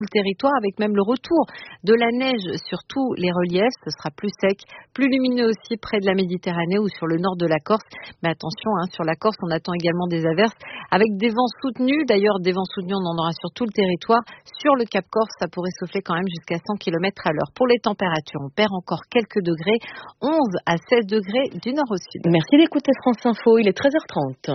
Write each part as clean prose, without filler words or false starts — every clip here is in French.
le territoire, avec même le retour de la neige sur tous les reliefs. Ce sera plus sec, plus lumineux aussi près de la Méditerranée ou sur le nord de la Corse. Mais attention, sur la Corse, on attend également des averses avec des vents soutenus. D'ailleurs, des vents soutenus, on en aura sur tout le territoire. Sur le Cap Corse, ça pourrait souffler quand même jusqu'à 100 km à l'heure. Pour les températures, on perd encore quelques degrés, 11 à 16 degrés du nord au sud. Merci d'écouter France Info, il est 13h30.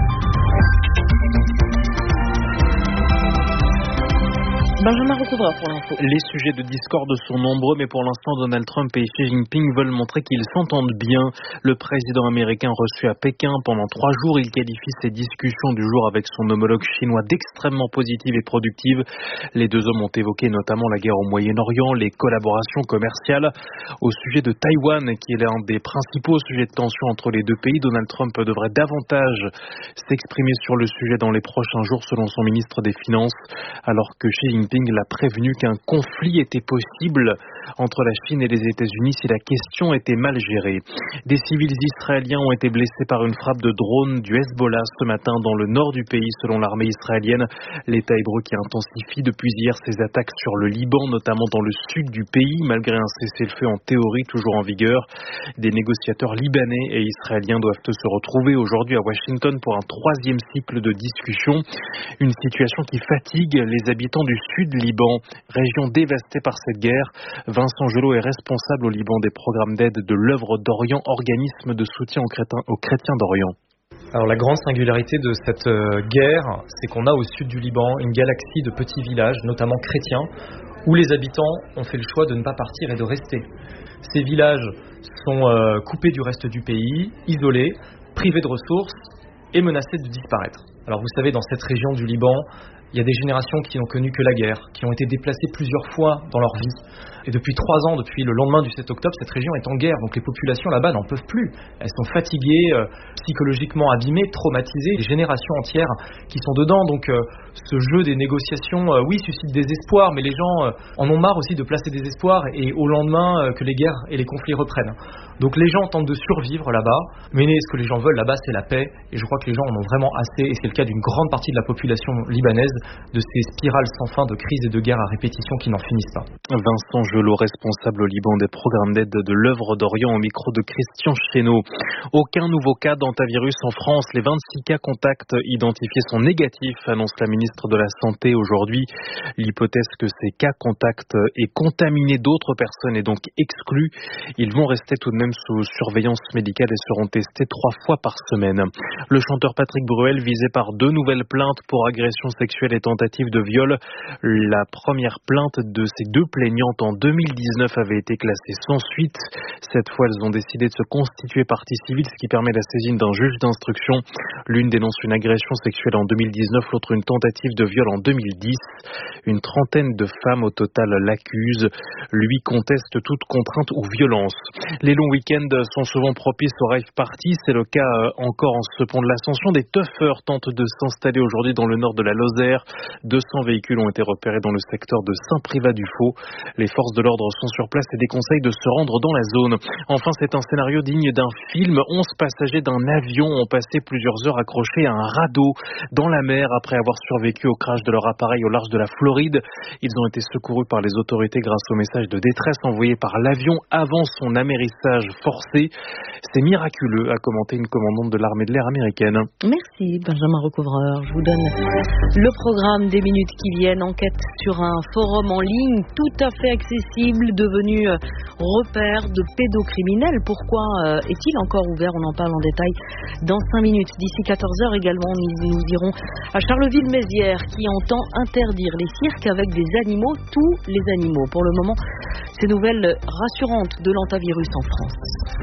Benjamin Recouvreur pour l'info. Les sujets de discorde sont nombreux, mais pour l'instant, Donald Trump et Xi Jinping veulent montrer qu'ils s'entendent bien. Le président américain reçu à Pékin pendant 3 jours, il qualifie ses discussions du jour avec son homologue chinois d'extrêmement positives et productives. Les deux hommes ont évoqué notamment la guerre au Moyen-Orient, les collaborations commerciales. Au sujet de Taïwan, qui est l'un des principaux sujets de tension entre les deux pays, Donald Trump devrait davantage s'exprimer sur le sujet dans les prochains jours, selon son ministre des Finances, alors que Xi Jinping l'a prévenu qu'un conflit était possible entre la Chine et les États-Unis si la question était mal gérée. Des civils israéliens ont été blessés par une frappe de drone du Hezbollah ce matin dans le nord du pays, selon l'armée israélienne. L'État hébreu qui intensifie depuis hier ses attaques sur le Liban, notamment dans le sud du pays, malgré un cessez-le-feu en théorie toujours en vigueur. Des négociateurs libanais et israéliens doivent se retrouver aujourd'hui à Washington pour un 3e cycle de discussion. Une situation qui fatigue les habitants du sud Liban, région dévastée par cette guerre. Vincent Gelot est responsable au Liban des programmes d'aide de l'œuvre d'Orient, organisme de soutien aux chrétiens d'Orient. Alors la grande singularité de cette guerre, c'est qu'on a au sud du Liban une galaxie de petits villages, notamment chrétiens, où les habitants ont fait le choix de ne pas partir et de rester. Ces villages sont coupés du reste du pays, isolés, privés de ressources et menacés de disparaître. Alors vous savez, dans cette région du Liban, il y a des générations qui n'ont connu que la guerre, qui ont été déplacées plusieurs fois dans leur vie. Et depuis 3 ans, depuis le lendemain du 7 octobre, cette région est en guerre. Donc les populations là-bas n'en peuvent plus. Elles sont fatiguées, psychologiquement abîmées, traumatisées. Des générations entières qui sont dedans. Donc ce jeu des négociations, oui, suscite des espoirs, mais les gens en ont marre aussi de placer des espoirs et au lendemain que les guerres et les conflits reprennent. Donc les gens tentent de survivre là-bas, mais ce que les gens veulent là-bas, c'est la paix. Et je crois que les gens en ont vraiment assez, et c'est le cas d'une grande partie de la population libanaise, de ces spirales sans fin de crise et de guerre à répétition qui n'en finissent pas. Vincent Gelot, responsable au Liban des programmes d'aide de l'œuvre d'Orient, au micro de Christian Chesneau. Aucun nouveau cas d'hantavirus en France. Les 26 cas contacts identifiés sont négatifs, annonce la ministre de la Santé aujourd'hui. L'hypothèse que ces cas contacts aient contaminé d'autres personnes est donc exclue. Ils vont rester tout de même sous surveillance médicale et seront testés 3 fois par semaine. Le chanteur Patrick Bruel visé par 2 nouvelles plaintes pour agression sexuelle et tentative de viol. La première plainte de ces 2 plaignantes en 2019 avait été classée sans suite. Cette fois, elles ont décidé de se constituer partie civile, ce qui permet la saisine d'un juge d'instruction. L'une dénonce une agression sexuelle en 2019, l'autre une tentative de viol en 2010. Une trentaine de femmes au total l'accusent. Lui conteste toute contrainte ou violence. Les longs week-ends sont souvent propices aux rave parties. C'est le cas encore en ce pont de l'Ascension. Des tuffers tentent de s'installer aujourd'hui dans le nord de la Lozère. 200 véhicules ont été repérés dans le secteur de Saint-Privat-du-Faux. Les forces de l'ordre sont sur place et déconseillent de se rendre dans la zone. Enfin, c'est un scénario digne d'un film. 11 passagers d'un avion ont passé plusieurs heures accrochés à un radeau dans la mer après avoir survécu au crash de leur appareil au large de la Floride. Ils ont été secourus par les autorités grâce au message de détresse envoyé par l'avion avant son amérissage forcé. C'est miraculeux, a commenté une commandante de l'armée de l'air américaine. Merci Benjamin Recouvreur. Je vous donne le programme des minutes qui viennent. Enquête sur un forum en ligne tout à fait accessible, devenu repère de pédocriminels. Pourquoi est-il encore ouvert? On en parle en détail dans 5 minutes. D'ici 14h également, nous irons à Charleville-Mézières qui entend interdire les cirques avec des animaux, tous les animaux. Pour le moment, ces nouvelles rassurantes de l'hantavirus en France.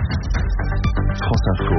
France Info,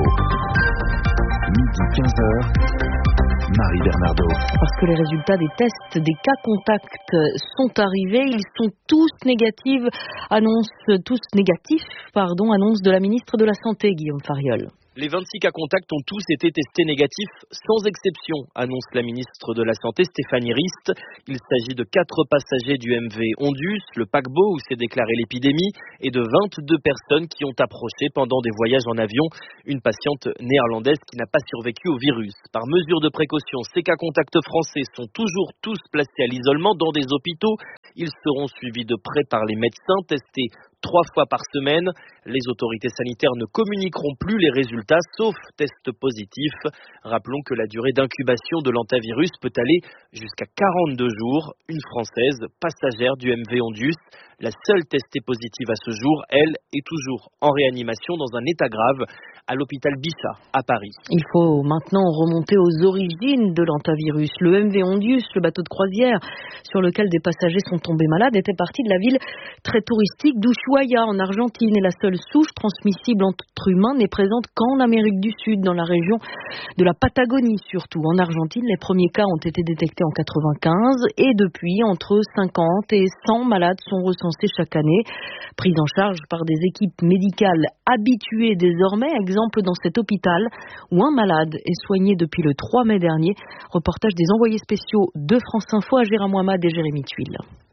midi 15h. Marie Bernardo. Parce que les résultats des tests des cas contacts sont arrivés, ils sont tous négatifs, annonce de la ministre de la Santé, Guillaume Fariol. Les 26 cas contacts ont tous été testés négatifs, sans exception, annonce la ministre de la Santé Stéphanie Rist. Il s'agit de 4 passagers du MV Ondus, le paquebot où s'est déclarée l'épidémie, et de 22 personnes qui ont approché pendant des voyages en avion une patiente néerlandaise qui n'a pas survécu au virus. Par mesure de précaution, ces cas contacts français sont toujours tous placés à l'isolement dans des hôpitaux. Ils seront suivis de près par les médecins, testés 3 fois par semaine. Les autorités sanitaires ne communiqueront plus les résultats, sauf test positif. Rappelons que la durée d'incubation de l'hantavirus peut aller jusqu'à 42 jours. Une Française, passagère du MV Ondus, la seule testée positive à ce jour, elle est toujours en réanimation dans un état grave à l'hôpital Bichat à Paris. Il faut maintenant remonter aux origines de l'hantavirus. Le MV Ondus, le bateau de croisière sur lequel des passagers sont tombés malades, était parti de la ville très touristique d'Ushuaia en Argentine. Et la seule souche transmissible entre humains n'est présente qu'en Amérique du Sud, dans la région de la Patagonie surtout. En Argentine, les premiers cas ont été détectés en 1995 et depuis, entre 50 et 100 malades sont recensés chaque année, pris en charge par des équipes médicales habituées désormais. Exemple dans cet hôpital où un malade est soigné depuis le 3 mai dernier. Reportage des envoyés spéciaux de France Info à Gérard Mohamed et Jérémy Tuile.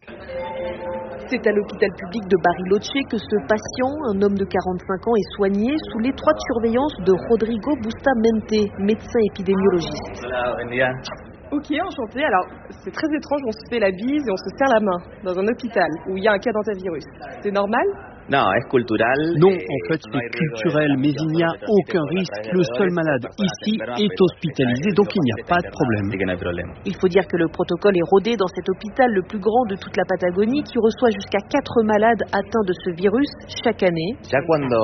C'est à l'hôpital public de Bariloche que ce patient, un homme de 45 ans, est soigné sous l'étroite surveillance de Rodrigo Bustamante, médecin épidémiologiste. Ok, enchanté. Alors, c'est très étrange, on se fait la bise et on se serre la main dans un hôpital où il y a un cas d'hantavirus. C'est normal ? Non, en fait c'est culturel, mais il n'y a aucun risque. Le seul malade ici est hospitalisé, donc il n'y a pas de problème. Il faut dire que le protocole est rodé dans cet hôpital le plus grand de toute la Patagonie qui reçoit jusqu'à 4 malades atteints de ce virus chaque année. Dès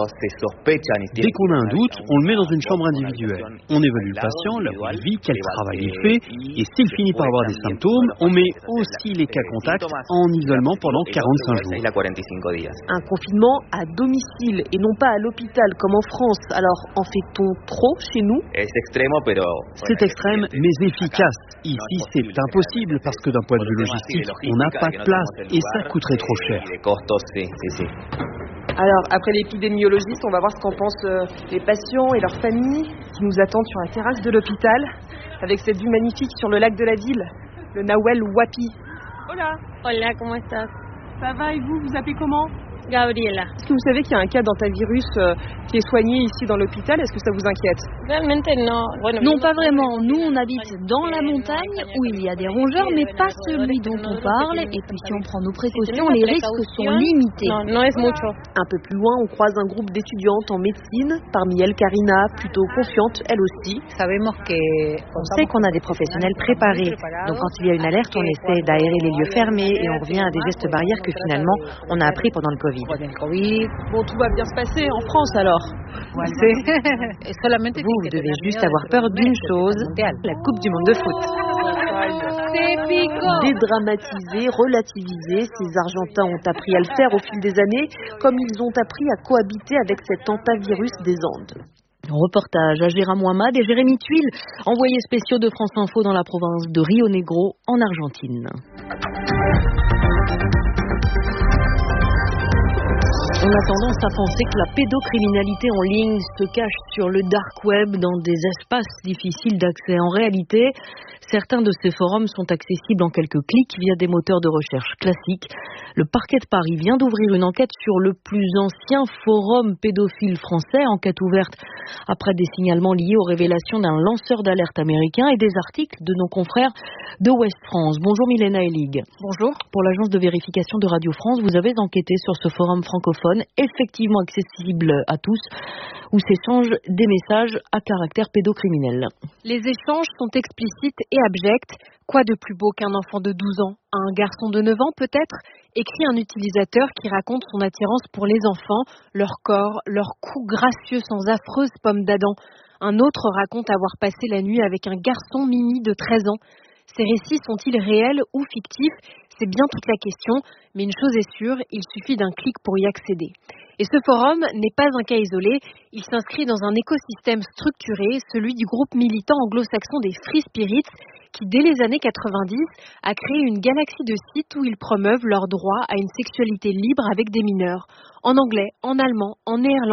qu'on a un doute, on le met dans une chambre individuelle. On évalue le patient, là où il vit, quel travail il fait, et s'il finit par avoir des symptômes, on met aussi les cas contacts en isolement pendant 45 jours. Un confinement à domicile et non pas à l'hôpital comme en France. Alors, en fait-on trop chez nous ? C'est extrême, mais efficace. Ici, c'est impossible parce que d'un point de vue logistique, on n'a pas de place et ça coûterait trop cher. Alors, après l'épidémiologiste, on va voir ce qu'en pensent les patients et leurs familles qui nous attendent sur la terrasse de l'hôpital avec cette vue magnifique sur le lac de la ville, le Nahuel Huapi. Hola. Hola, ¿cómo estás? Ça va et vous appelez comment ? Gabriela. Est-ce que vous savez qu'il y a un cas d'hantavirus qui est soigné ici dans l'hôpital ? Est-ce que ça vous inquiète ? Non, pas vraiment. Nous, on habite dans la montagne où il y a des rongeurs, mais pas celui dont on parle. Et puis si on prend nos précautions, les risques sont limités. Un peu plus loin, on croise un groupe d'étudiantes en médecine. Parmi elles, Karina, plutôt confiante, elle aussi. On sait qu'on a des professionnels préparés. Donc quand il y a une alerte, on essaie d'aérer les lieux fermés et on revient à des gestes barrières que finalement on a appris pendant le Covid. Bon, tout va bien se passer en France alors. Vous devez juste avoir peur d'une chose, la Coupe du Monde de foot. Dédramatiser, relativiser, ces Argentins ont appris à le faire au fil des années, comme ils ont appris à cohabiter avec cet hantavirus des Andes. Reportage à Gérard Mohamed et Jérémy Tuile, envoyés spéciaux de France Info dans la province de Rio Negro en Argentine. On a tendance à penser que la pédocriminalité en ligne se cache sur le dark web dans des espaces difficiles d'accès. En réalité, certains de ces forums sont accessibles en quelques clics via des moteurs de recherche classiques. Le parquet de Paris vient d'ouvrir une enquête sur le plus ancien forum pédophile français, enquête ouverte après des signalements liés aux révélations d'un lanceur d'alerte américain et des articles de nos confrères de Ouest France. Bonjour Milena Elig. Bonjour. Pour l'agence de vérification de Radio France, vous avez enquêté sur ce forum francophone, effectivement accessible à tous, où s'échangent des messages à caractère pédocriminel. Les échanges sont explicites et abjects. Quoi de plus beau qu'un enfant de 12 ans, un garçon de 9 ans peut-être, écrit un utilisateur qui raconte son attirance pour les enfants, leur corps, leurs coups gracieux sans affreuses pommes d'Adam. Un autre raconte avoir passé la nuit avec un garçon mimi de 13 ans. Ces récits sont-ils réels ou fictifs ? C'est bien toute la question, mais une chose est sûre, il suffit d'un clic pour y accéder. Et ce forum n'est pas un cas isolé, il s'inscrit dans un écosystème structuré, celui du groupe militant anglo-saxon des Free Spirits, qui dès les années 90 a créé une galaxie de sites où ils promeuvent leur droit à une sexualité libre avec des mineurs. En anglais, en allemand, en néerlandais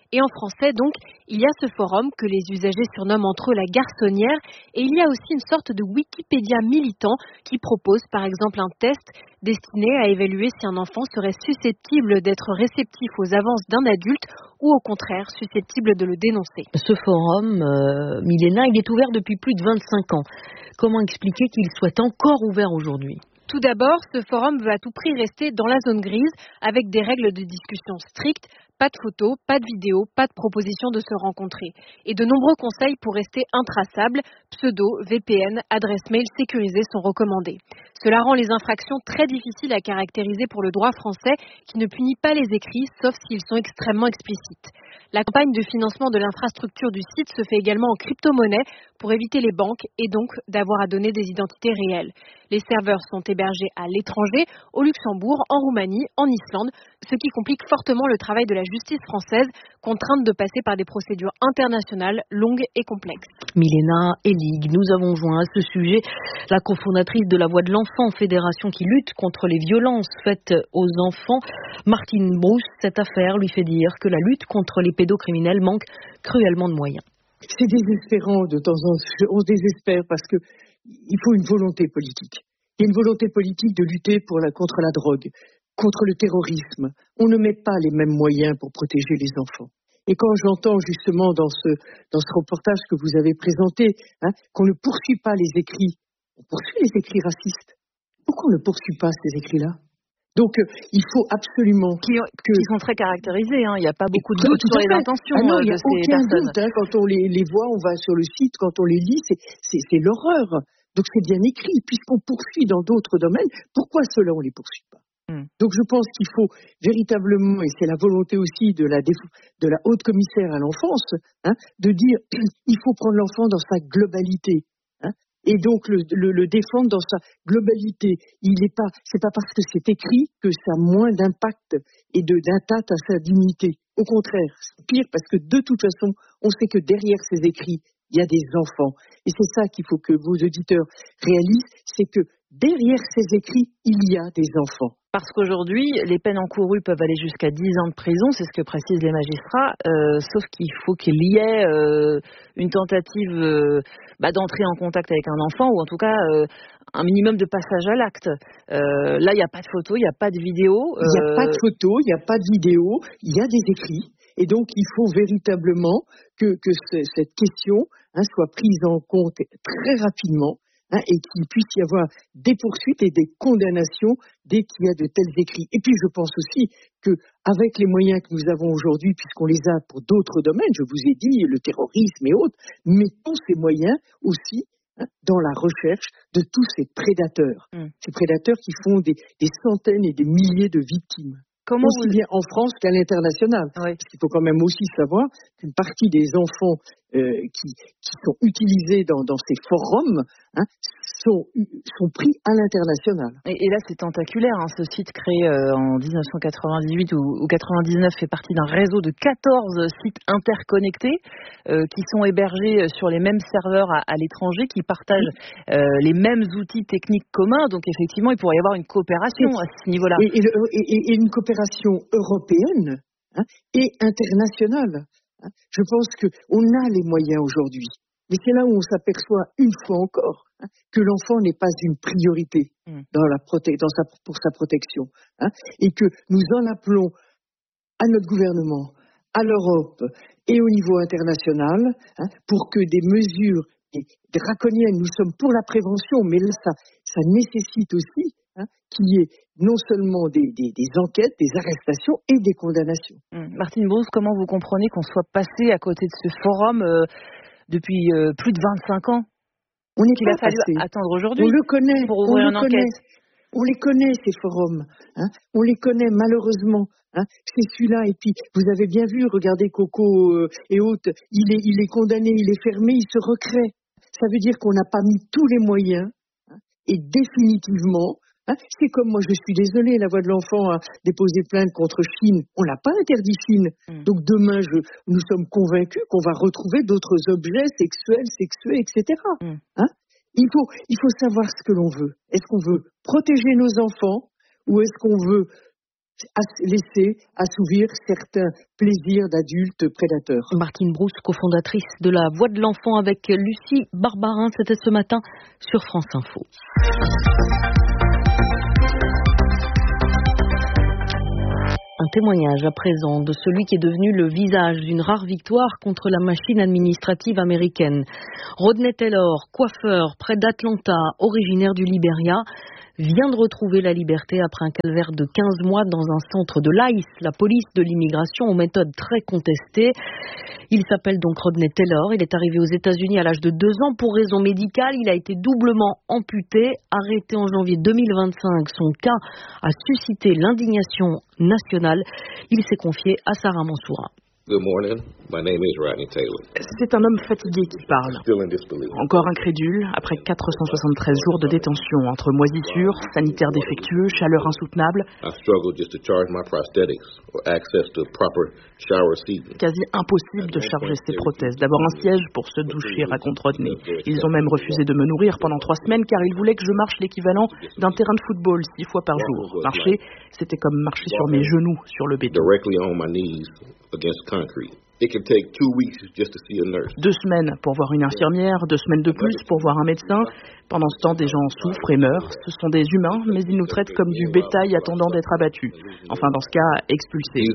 Et en français, donc, il y a ce forum que les usagers surnomment entre eux la garçonnière. Et il y a aussi une sorte de Wikipédia militant qui propose, par exemple, un test destiné à évaluer si un enfant serait susceptible d'être réceptif aux avances d'un adulte ou au contraire susceptible de le dénoncer. Ce forum, Milena, il est ouvert depuis plus de 25 ans. Comment expliquer qu'il soit encore ouvert aujourd'hui ? Tout d'abord, ce forum veut à tout prix rester dans la zone grise avec des règles de discussion strictes. Pas de photos, pas de vidéos, pas de proposition de se rencontrer. Et de nombreux conseils pour rester intraçables, pseudo, VPN, adresse mail sécurisée sont recommandés. Cela rend les infractions très difficiles à caractériser pour le droit français qui ne punit pas les écrits sauf s'ils sont extrêmement explicites. La campagne de financement de l'infrastructure du site se fait également en crypto-monnaie pour éviter les banques et donc d'avoir à donner des identités réelles. Les serveurs sont hébergés à l'étranger, au Luxembourg, en Roumanie, en Islande, ce qui complique fortement le travail de la justice française, contrainte de passer par des procédures internationales longues et complexes. Milena Elig, nous avons joint à ce sujet la cofondatrice de la Voix de l'Enfant, fédération qui lutte contre les violences faites aux enfants. Martine Brousse, cette affaire lui fait dire que la lutte contre les pédocriminels manque cruellement de moyens. C'est désespérant de temps en temps, on se désespère parce que il faut une volonté politique. Il y a une volonté politique de lutter contre la drogue, contre le terrorisme. On ne met pas les mêmes moyens pour protéger les enfants. Et quand j'entends justement dans ce reportage que vous avez présenté, qu'on ne poursuit pas les écrits, on poursuit les écrits racistes. Pourquoi on ne poursuit pas ces écrits-là ? Donc, il faut absolument qui sont très caractérisés. Il n'y a pas beaucoup de doute sur les intentions de ces personnes. Il n'y a aucun doute. Quand on les voit, on va sur le site, quand on les lit, c'est l'horreur. Donc, c'est bien écrit. Puisqu'on poursuit dans d'autres domaines, pourquoi ceux-là, on ne les poursuit pas ? Donc, je pense qu'il faut véritablement, et c'est la volonté aussi de la haute commissaire à l'enfance, de dire il faut prendre l'enfant dans sa globalité. Et donc le défendre dans sa globalité. C'est pas parce que c'est écrit que ça a moins d'impact et d'atteinte à sa dignité. Au contraire, c'est pire parce que de toute façon, on sait que derrière ces écrits, il y a des enfants. Et c'est ça qu'il faut que vos auditeurs réalisent, c'est que derrière ces écrits, il y a des enfants. Parce qu'aujourd'hui, les peines encourues peuvent aller jusqu'à 10 ans de prison, c'est ce que précisent les magistrats, sauf qu'il faut qu'il y ait une tentative d'entrer en contact avec un enfant, ou en tout cas un minimum de passage à l'acte. Là, il n'y a pas de photo, il n'y a pas de vidéo. Il n'y a pas de photo, il n'y a pas de vidéo, il y a des écrits. Et donc, il faut véritablement que cette question soit prise en compte très rapidement. Et qu'il puisse y avoir des poursuites et des condamnations dès qu'il y a de tels écrits. Et puis je pense aussi qu'avec les moyens que nous avons aujourd'hui, puisqu'on les a pour d'autres domaines, je vous ai dit, le terrorisme et autres, mettons ces moyens aussi dans la recherche de tous ces prédateurs. Ces prédateurs qui font des centaines et des milliers de victimes. Aussi bien en France qu'à l'international. Oui. Parce qu'il faut quand même aussi savoir qu'une partie des enfants qui sont utilisés dans ces forums sont pris à l'international. Et là, c'est tentaculaire. Ce site créé en 1998 ou 99 fait partie d'un réseau de 14 sites interconnectés qui sont hébergés sur les mêmes serveurs à l'étranger, qui partagent les mêmes outils techniques communs. Donc, effectivement, il pourrait y avoir une coopération à ce niveau-là. Et une coopération européenne et internationale. Je pense qu'on a les moyens aujourd'hui. Mais c'est là où on s'aperçoit une fois encore que l'enfant n'est pas une priorité pour sa protection. Et que nous en appelons à notre gouvernement, à l'Europe et au niveau international pour que des mesures draconiennes, nous sommes pour la prévention, mais là ça nécessite aussi qu'il y ait non seulement des enquêtes, des arrestations et des condamnations. Martine Brousse, comment vous comprenez qu'on soit passé à côté de ce forum depuis plus de 25 ans? On n'est qu'il a fallu attendre aujourd'hui. On le connaît. Pour ouvrir une enquête. On les connaît, ces forums. On les connaît, malheureusement. C'est celui-là. Et puis, vous avez bien vu, regardez Coco et autres, il est condamné, il est fermé, il se recrée. Ça veut dire qu'on n'a pas mis tous les moyens, et définitivement, c'est comme moi, je suis désolée, la Voix de l'Enfant a déposé plainte contre Chine. On n'a pas interdit Chine. Donc demain, nous sommes convaincus qu'on va retrouver d'autres objets sexuels, sexués, etc. Il faut savoir ce que l'on veut. Est-ce qu'on veut protéger nos enfants ou est-ce qu'on veut laisser assouvir certains plaisirs d'adultes prédateurs. Martine Brousse, cofondatrice de la Voix de l'Enfant avec Lucie Barbarin, c'était ce matin sur France Info. Un témoignage à présent de celui qui est devenu le visage d'une rare victoire contre la machine administrative américaine. Rodney Taylor, coiffeur près d'Atlanta, originaire du Libéria, vient de retrouver la liberté après un calvaire de 15 mois dans un centre de l'ICE, la police de l'immigration, aux méthodes très contestées. Il s'appelle donc Rodney Taylor. Il est arrivé aux États-Unis à l'âge de 2 ans pour raison médicale. Il a été doublement amputé. Arrêté en janvier 2025, son cas a suscité l'indignation nationale. Il s'est confié à Sarah Mansoura. Good morning. My name is Rodney Taylor. C'est un homme fatigué qui parle. Encore incrédule, après 473 jours de détention entre moisissures, sanitaires défectueux, chaleur insoutenable. Quasi impossible de charger ses prothèses, d'avoir un siège pour se doucher, raconte Rodney. Ils ont même refusé de me nourrir pendant 3 semaines car ils voulaient que je marche l'équivalent d'un terrain de football 6 fois par jour. Marcher, c'était comme marcher sur mes genoux sur le béton. 2 semaines pour voir une infirmière, 2 semaines de plus pour voir un médecin. Pendant ce temps, des gens souffrent et meurent. Ce sont des humains, mais ils nous traitent comme du bétail attendant d'être abattu. Enfin, dans ce cas, expulsés.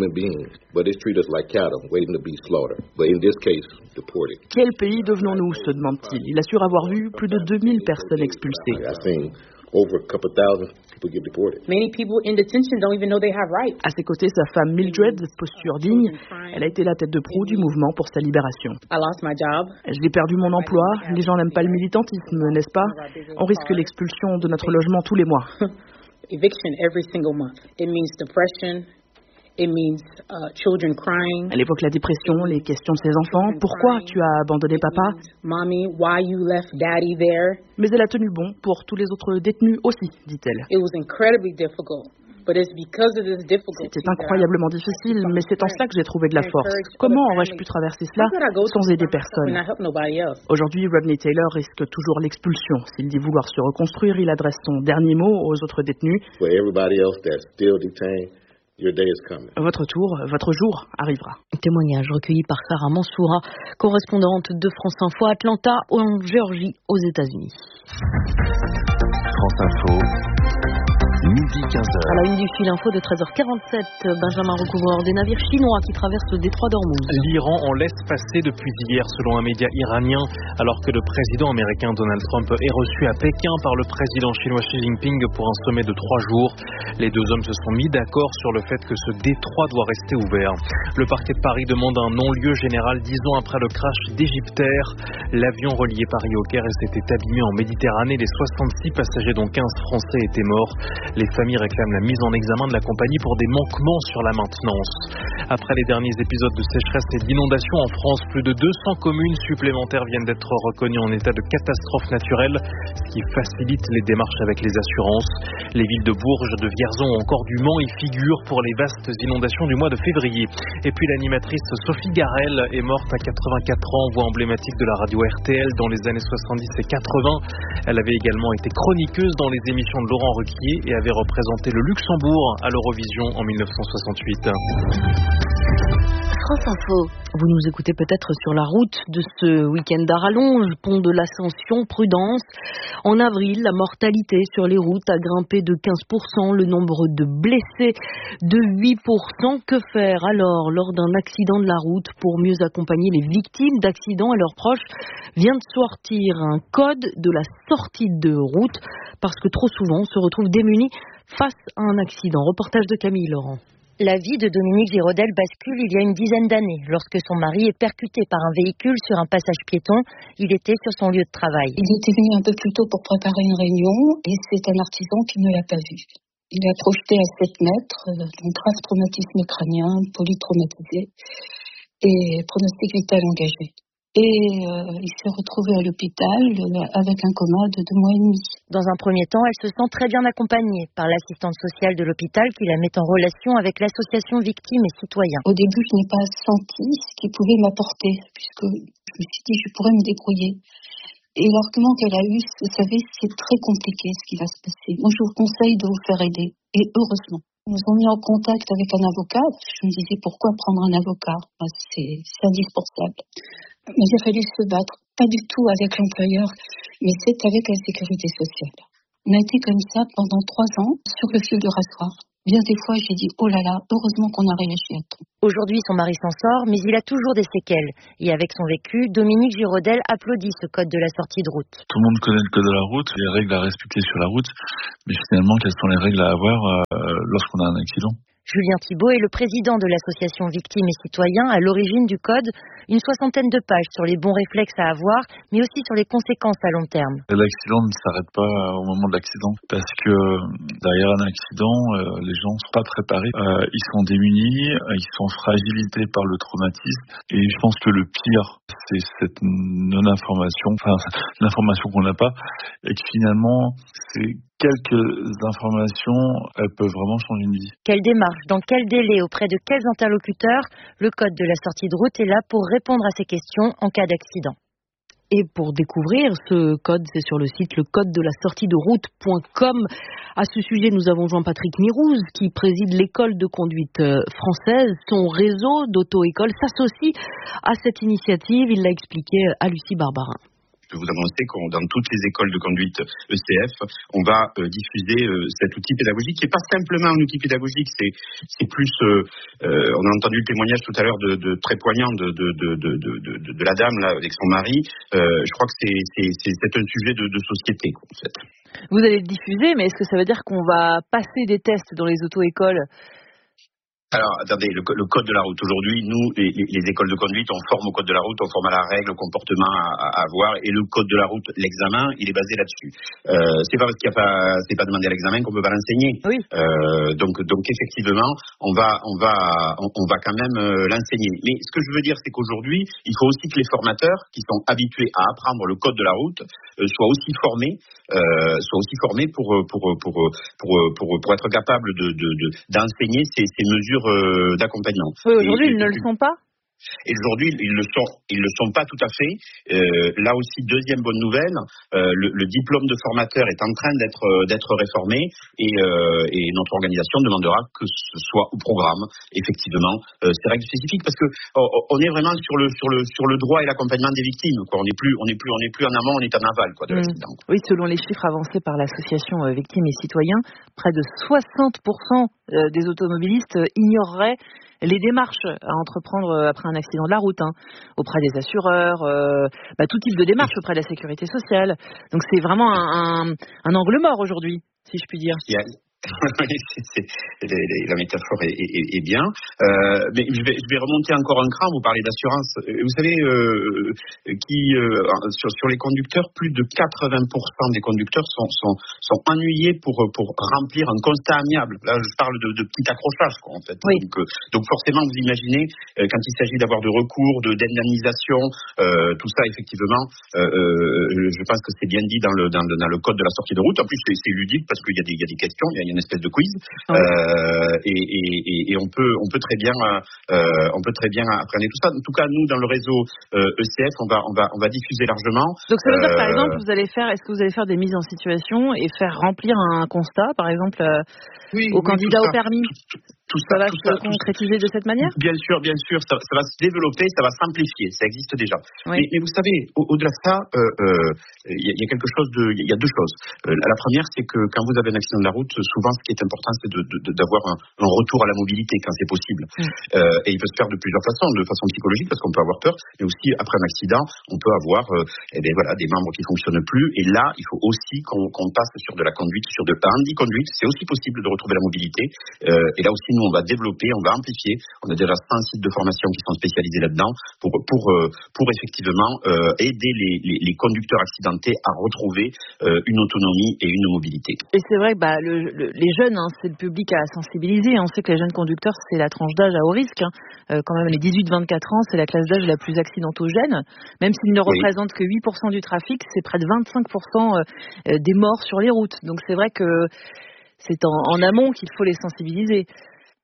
Quel pays devenons-nous, se demande-t-il. Il assure avoir vu plus de 2000 personnes expulsées. À ses côtés, sa femme Mildred, posture digne, elle a été la tête de proue du mouvement pour sa libération. J'ai perdu mon emploi, les gens n'aiment pas le militantisme, n'est-ce pas? On risque l'expulsion de notre logement tous les mois. Elle évoque la dépression, les questions de ses enfants. Pourquoi tu as abandonné papa? Mais elle a tenu bon pour tous les autres détenus aussi, dit-elle. C'était incroyablement difficile, mais c'est en cela que j'ai trouvé de la force. Comment aurais-je pu traverser cela sans aider personne? Aujourd'hui, Rodney Taylor risque toujours l'expulsion. S'il dit vouloir se reconstruire, il adresse son dernier mot aux autres détenus. Votre tour, votre jour arrivera. Témoignage recueilli par Sarah Mansoura, correspondante de France Info à Atlanta, en Géorgie, aux États-Unis. France Info. Midi 15h. À la une du fil info de 13h47, Benjamin Recouvreur, des navires chinois qui traversent le détroit d'Ormuz. L'Iran en laisse passer depuis hier, selon un média iranien, alors que le président américain Donald Trump est reçu à Pékin par le président chinois Xi Jinping pour un sommet de 3 jours. Les 2 hommes se sont mis d'accord sur le fait que ce détroit doit rester ouvert. Le parquet de Paris demande un non-lieu général 10 ans après le crash d'Egyptair. L'avion relié Paris au Caire s'était abîmé en Méditerranée. Les 66 passagers, dont 15 Français, étaient morts. Les familles réclament la mise en examen de la compagnie pour des manquements sur la maintenance. Après les derniers épisodes de sécheresse et d'inondation en France, plus de 200 communes supplémentaires viennent d'être reconnues en état de catastrophe naturelle, ce qui facilite les démarches avec les assurances. Les villes de Bourges, de Vierzon ou encore du Mans y figurent pour les vastes inondations du mois de février. Et puis l'animatrice Sophie Garel est morte à 84 ans, voix emblématique de la radio RTL dans les années 70 et 80. Elle avait également été chroniqueuse dans les émissions de Laurent Ruquier et avait représenté le Luxembourg à l'Eurovision en 1968. France Info. Vous nous écoutez peut-être sur la route de ce week-end à rallonge, pont de l'Ascension, prudence. En avril, la mortalité sur les routes a grimpé de 15%, le nombre de blessés de 8%. Que faire alors lors d'un accident de la route pour mieux accompagner les victimes d'accidents et leurs proches? Vient de sortir un code de la sortie de route parce que trop souvent on se retrouve démunis face à un accident. Reportage de Camille Laurent. La vie de Dominique Girodel bascule il y a une dizaine d'années, lorsque son mari est percuté par un véhicule sur un passage piéton. Il était sur son lieu de travail. Il était venu un peu plus tôt pour préparer une réunion et c'est un artisan qui ne l'a pas vu. Il a projeté à 7 mètres, donc grave traumatisme crânien, polytraumatisé et pronostic vital engagé. Et il s'est retrouvé à l'hôpital avec un coma de 2 mois et demi. Dans un premier temps, elle se sent très bien accompagnée par l'assistante sociale de l'hôpital qui la met en relation avec l'association Victimes et Citoyens. Au début, je n'ai pas senti ce qu'il pouvait m'apporter, puisque je me suis dit je pourrais me débrouiller. Et l'argument qu'elle a eu, vous savez, c'est très compliqué ce qui va se passer. Moi, je vous conseille de vous faire aider, et heureusement. Ils nous ont mis en contact avec un avocat. Je me disais, pourquoi prendre un avocat? C'est indispensable. Mais il a fallu se battre, pas du tout avec l'employeur, mais c'est avec la sécurité sociale. On a été comme ça pendant 3 ans sur le fil de rasoir. Bien des fois, j'ai dit, oh là là, heureusement qu'on a réagi à temps. Aujourd'hui, son mari s'en sort, mais il a toujours des séquelles. Et avec son vécu, Dominique Girodel applaudit ce code de la sortie de route. Tout le monde connaît le code de la route, les règles à respecter sur la route, mais finalement, quelles sont les règles à avoir lorsqu'on a un accident? Julien Thibault est le président de l'association Victimes et Citoyens, à l'origine du code, une 60aine de pages sur les bons réflexes à avoir, mais aussi sur les conséquences à long terme. L'accident ne s'arrête pas au moment de l'accident, parce que derrière un accident, les gens ne sont pas préparés, ils sont démunis, ils sont fragilisés par le traumatisme, et je pense que le pire, c'est cette non-information, l'information qu'on n'a pas, et que finalement, c'est quelques informations, elles peuvent vraiment changer une vie. Quelle démarche, dans quel délai, auprès de quels interlocuteurs? Le code de la sortie de route est là pour répondre à ces questions en cas d'accident. Et pour découvrir ce code, c'est sur le site lecodedelassortiederoute.com. À ce sujet, nous avons Jean-Patrick Mirouz, qui préside l'école de conduite française. Son réseau d'auto-écoles s'associe à cette initiative. Il l'a expliqué à Lucie Barbarin. Je peux vous annoncer que dans toutes les écoles de conduite ECF, on va diffuser cet outil pédagogique qui n'est pas simplement un outil pédagogique, c'est plus. On a entendu le témoignage tout à l'heure très poignant de la dame là avec son mari. Je crois que c'est un sujet de société en fait. Vous allez le diffuser, mais est-ce que ça veut dire qu'on va passer des tests dans les auto-écoles? Alors, attendez, le code de la route. Aujourd'hui, nous, les écoles de conduite, on forme au code de la route, on forme à la règle, au comportement à avoir, et le code de la route, l'examen, il est basé là-dessus. C'est pas parce qu'il y a pas, c'est pas demandé à l'examen qu'on peut pas l'enseigner. Oui. Donc effectivement, on va quand même l'enseigner. Mais ce que je veux dire, c'est qu'aujourd'hui, il faut aussi que les formateurs, qui sont habitués à apprendre le code de la route, soient aussi formés pour être capables d'enseigner ces mesures d'accompagnement. Oui, aujourd'hui, ils ne le sont pas. Et aujourd'hui, ils le sont pas tout à fait. Là aussi, deuxième bonne nouvelle, le diplôme de formateur est en train d'être réformé et notre organisation demandera que ce soit au programme, effectivement, ces règles spécifiques, parce que on est vraiment sur le droit et l'accompagnement des victimes, quoi. On n'est plus en amont, on est en aval, quoi, de l'accident. Oui, selon les chiffres avancés par l'association Victimes et Citoyens, près de 60% des automobilistes ignoreraient les démarches à entreprendre après un accident de la route, auprès des assureurs, tout type de démarche auprès de la sécurité sociale. Donc c'est vraiment un angle mort aujourd'hui, si je puis dire. La métaphore est bien, mais je vais remonter encore un cran. Vous parlez d'assurance. Vous savez, sur les conducteurs, plus de 80% des conducteurs sont ennuyés pour remplir un constat amiable. Là, je parle de petits accrochages, quoi, en fait. Oui. Donc forcément, vous imaginez, quand il s'agit d'avoir de recours, d'indemnisation, tout ça, effectivement, je pense que c'est bien dit dans le code de la sortie de route. En plus, c'est ludique parce qu'il y a des questions. Il y a une espèce de quiz, et on peut très bien appréhender tout ça. En tout cas, nous, dans le réseau ECF, on va diffuser largement. Donc ça veut dire, par exemple, est-ce que vous allez faire des mises en situation et faire remplir un constat, par exemple, aux candidats au permis? Ça va se concrétiser de cette manière? Bien sûr, ça va se développer, ça va s'amplifier, ça existe déjà. Oui. Mais vous savez, au-delà de ça, il y a deux choses. La première, c'est que quand vous avez un accident de la route, souvent ce qui est important, c'est d'avoir un retour à la mobilité quand c'est possible. Et il peut se faire de plusieurs façons, de façon psychologique, parce qu'on peut avoir peur, mais aussi après un accident, on peut avoir des membres qui fonctionnent plus. Et là, il faut aussi qu'on passe sur de la conduite, sur de la handiconduite. C'est aussi possible de retrouver la mobilité. Et là aussi, nous, on va développer, on va amplifier. On a déjà 5 sites de formation qui sont spécialisés là-dedans pour effectivement aider les conducteurs accidentés à retrouver une autonomie et une mobilité. Et c'est vrai que les jeunes, c'est le public à sensibiliser. On sait que les jeunes conducteurs, c'est la tranche d'âge à haut risque. Quand même, les 18-24 ans, c'est la classe d'âge la plus accidentogène. Même s'ils ne représentent que 8% du trafic, c'est près de 25% des morts sur les routes. Donc c'est vrai que c'est en amont qu'il faut les sensibiliser.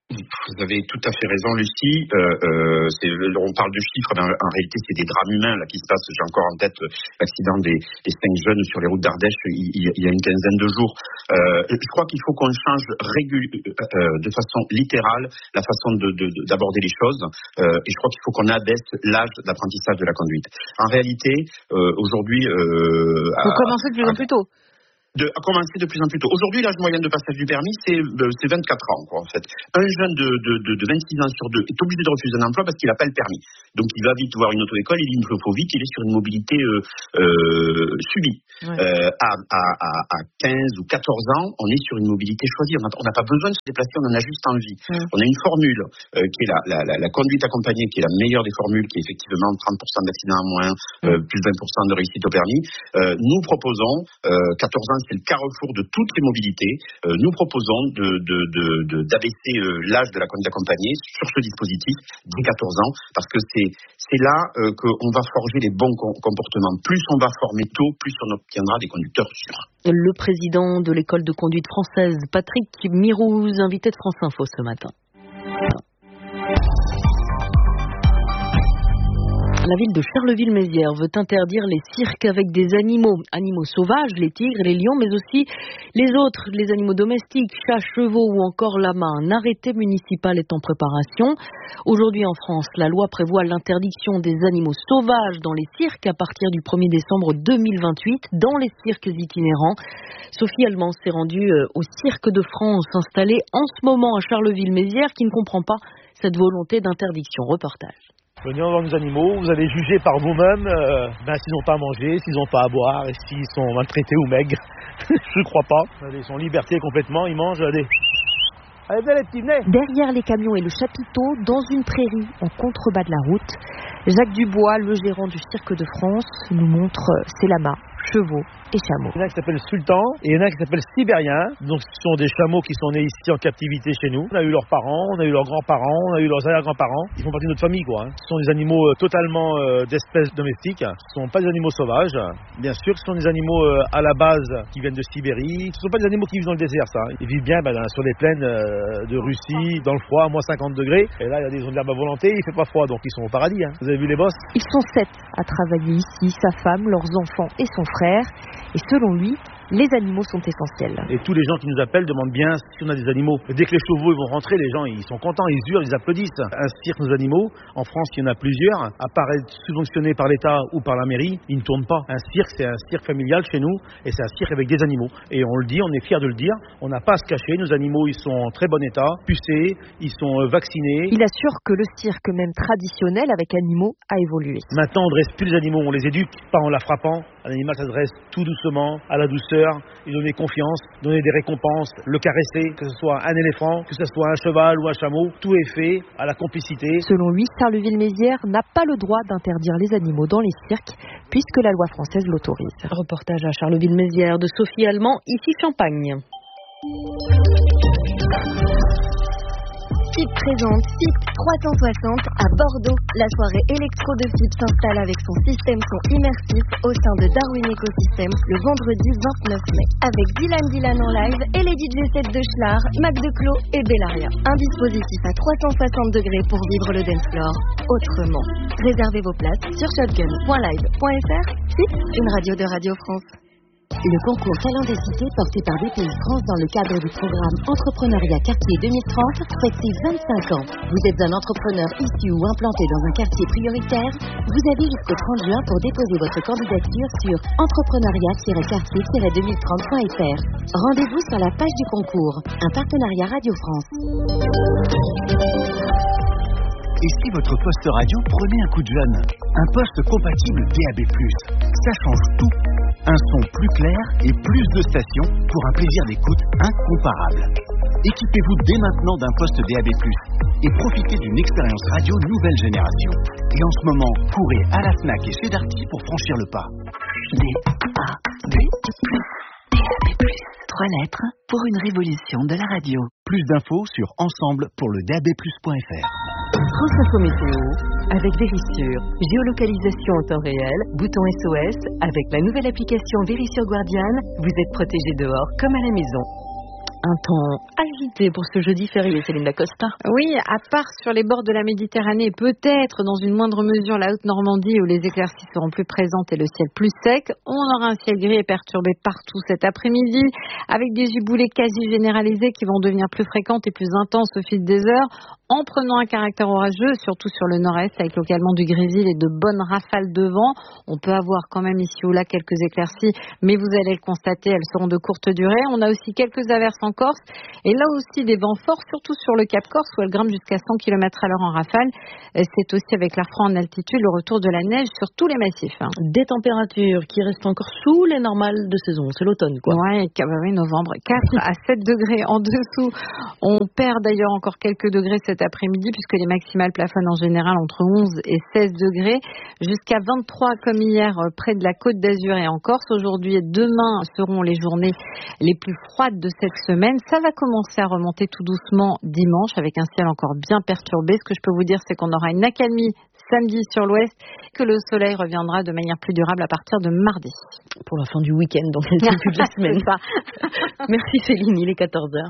Vous avez tout à fait raison, Lucie. On parle de chiffres, mais en réalité, c'est des drames humains là qui se passent. J'ai encore en tête l'accident des 5 jeunes sur les routes d'Ardèche il y a une quinzaine de jours. Je crois qu'il faut qu'on change de façon littérale la façon d'aborder les choses. Et je crois qu'il faut qu'on abaisse l'âge d'apprentissage de la conduite. En réalité, aujourd'hui... faut commencer de plus en plus tôt. À commencer de plus en plus tôt. Aujourd'hui, l'âge moyen de passage du permis, c'est 24 ans, quoi, en fait. Un jeune de 26 ans sur 2 est obligé de refuser un emploi parce qu'il n'a pas le permis. Donc, il va vite voir une auto-école, il faut vite qu'il est sur une mobilité subie. Ouais. À 15 ou 14 ans, on est sur une mobilité choisie. On n'a pas besoin de se déplacer, on en a juste envie. On a une formule qui est la conduite accompagnée, qui est la meilleure des formules, qui est effectivement 30% d'accidents en moins, plus 20% de réussite au permis. Nous proposons, 14 ans, c'est le carrefour de toutes les mobilités. Nous proposons d'abaisser l'âge de la conduite accompagnée sur ce dispositif dès 14 ans, parce que c'est là qu'on va forger les bons comportements. Plus on va former tôt, plus on obtiendra des conducteurs sûrs. Le président de l'école de conduite française, Patrick Mirouz, invité de France Info ce matin. La ville de Charleville-Mézières veut interdire les cirques avec des animaux sauvages, les tigres, les lions, mais aussi les autres, les animaux domestiques, chats, chevaux ou encore lamas. Un arrêté municipal est en préparation. Aujourd'hui en France, la loi prévoit l'interdiction des animaux sauvages dans les cirques à partir du 1er décembre 2028, dans les cirques itinérants. Sophie Allemand s'est rendue au Cirque de France, installé en ce moment à Charleville-Mézières, qui ne comprend pas cette volonté d'interdiction. Reportage. Venez voir nos animaux, vous allez juger par vous-même s'ils n'ont pas à manger, s'ils n'ont pas à boire et s'ils sont maltraités ou maigres. Je ne crois pas. Ils sont en liberté complètement, ils mangent. Allez, venez les petits, venez. Derrière les camions et le chapiteau, dans une prairie en contrebas de la route, Jacques Dubois, le gérant du Cirque de France, nous montre ses lamas, chevaux et chameaux. Il y en a qui s'appellent Sultan et il y en a qui s'appellent Sibériens. Donc ce sont des chameaux qui sont nés ici en captivité chez nous. On a eu leurs parents, on a eu leurs grands-parents, on a eu leurs arrière-grands-parents. Ils font partie de notre famille, quoi. Ce sont des animaux totalement d'espèces domestiques. Ce ne sont pas des animaux sauvages. Bien sûr, ce sont des animaux à la base qui viennent de Sibérie. Ce ne sont pas des animaux qui vivent dans le désert, ça. Ils vivent bien sur les plaines de Russie, dans le froid, à moins 50 degrés. Et là, il y a des zones d'herbe à volonté, il fait pas froid, donc ils sont au paradis. Vous avez vu les bosses? Ils sont 7 à travailler ici, sa femme, leurs enfants et son frère. Et selon lui, les animaux sont essentiels. Et tous les gens qui nous appellent demandent bien si on a des animaux. Dès que les chevaux ils vont rentrer, les gens ils sont contents, ils hurlent, ils applaudissent. Un cirque nos animaux, en France il y en a plusieurs, à part être subventionné par l'État ou par la mairie, ils ne tournent pas. Un cirque c'est un cirque familial chez nous et c'est un cirque avec des animaux. Et on le dit, on est fiers de le dire, on n'a pas à se cacher, nos animaux ils sont en très bon état, pucés, ils sont vaccinés. Il assure que le cirque même traditionnel avec animaux a évolué. Maintenant on ne dresse plus les animaux, on les éduque, pas en la frappant. Un animal s'adresse tout doucement, à la douceur, lui donner confiance, donner des récompenses, le caresser, que ce soit un éléphant, que ce soit un cheval ou un chameau, tout est fait à la complicité. Selon lui, Charleville-Mézières n'a pas le droit d'interdire les animaux dans les cirques, puisque la loi française l'autorise. Reportage à Charleville-Mézières de Sophie Allemand, ici Champagne. FIP présente FIP 360 à Bordeaux. La soirée électro de FIP s'installe avec son système son immersif au sein de Darwin Ecosystem le vendredi 29 mai. Avec Dylan en live et les DJ sets de Schlar, Mac de Clos et Bellaria. Un dispositif à 360 degrés pour vivre le dance floor autrement. Réservez vos places sur shotgun.live.fr. FIP, une radio de Radio France. Le concours Talent des cités porté par BPI France dans le cadre du programme Entrepreneuriat Quartier 2030 fête ses 25 ans. Vous êtes un entrepreneur issu ou implanté dans un quartier prioritaire? Vous avez jusqu'au 30 juin pour déposer votre candidature sur entrepreneuriat-quartier-2030.fr. Rendez-vous sur la page du concours. Un partenariat Radio France. Et si votre poste radio prenait un coup de jeune? Un poste compatible DAB+, ça change tout. Un son plus clair et plus de stations pour un plaisir d'écoute incomparable. Équipez-vous dès maintenant d'un poste DAB+, et profitez d'une expérience radio nouvelle génération. Et en ce moment, courez à la Fnac et chez Darty pour franchir le pas. DAB+. 3 lettres pour une révolution de la radio. Plus d'infos sur ensemble pour le DABplus.fr. France Info Météo, avec Vérissure, géolocalisation en temps réel, bouton SOS, avec la nouvelle application Vérissure Guardian, vous êtes protégé dehors comme à la maison. Un temps agité pour ce jeudi férié, Céline Dacosta. Oui, à part sur les bords de la Méditerranée, peut-être dans une moindre mesure la Haute-Normandie où les éclaircies seront plus présentes et le ciel plus sec. On aura un ciel gris et perturbé partout cet après-midi, avec des giboulées quasi généralisées qui vont devenir plus fréquentes et plus intenses au fil des heures, en prenant un caractère orageux, surtout sur le nord-est, avec localement du grésil et de bonnes rafales de vent. On peut avoir quand même ici ou là quelques éclaircies, mais vous allez le constater, elles seront de courte durée. On a aussi quelques averses en Corse, et là aussi des vents forts, surtout sur le Cap Corse, où elles grimpent jusqu'à 100 km/h en rafale. C'est aussi avec la Fran en altitude le retour de la neige sur tous les massifs. Des températures qui restent encore sous les normales de saison, c'est l'automne quoi. Oui, novembre, 4 à 7 degrés en dessous. On perd d'ailleurs encore quelques degrés cet après-midi, puisque les maximales plafonnent en général entre 11 et 16 degrés, jusqu'à 23 comme hier près de la Côte d'Azur et en Corse. Aujourd'hui et demain seront les journées les plus froides de cette semaine. Ça va commencer à remonter tout doucement dimanche, avec un ciel encore bien perturbé. Ce que je peux vous dire, c'est qu'on aura une accalmie samedi sur l'ouest, que le soleil reviendra de manière plus durable à partir de mardi. Pour la fin du week-end, donc le début de la semaine. Merci Céline, il est 14h.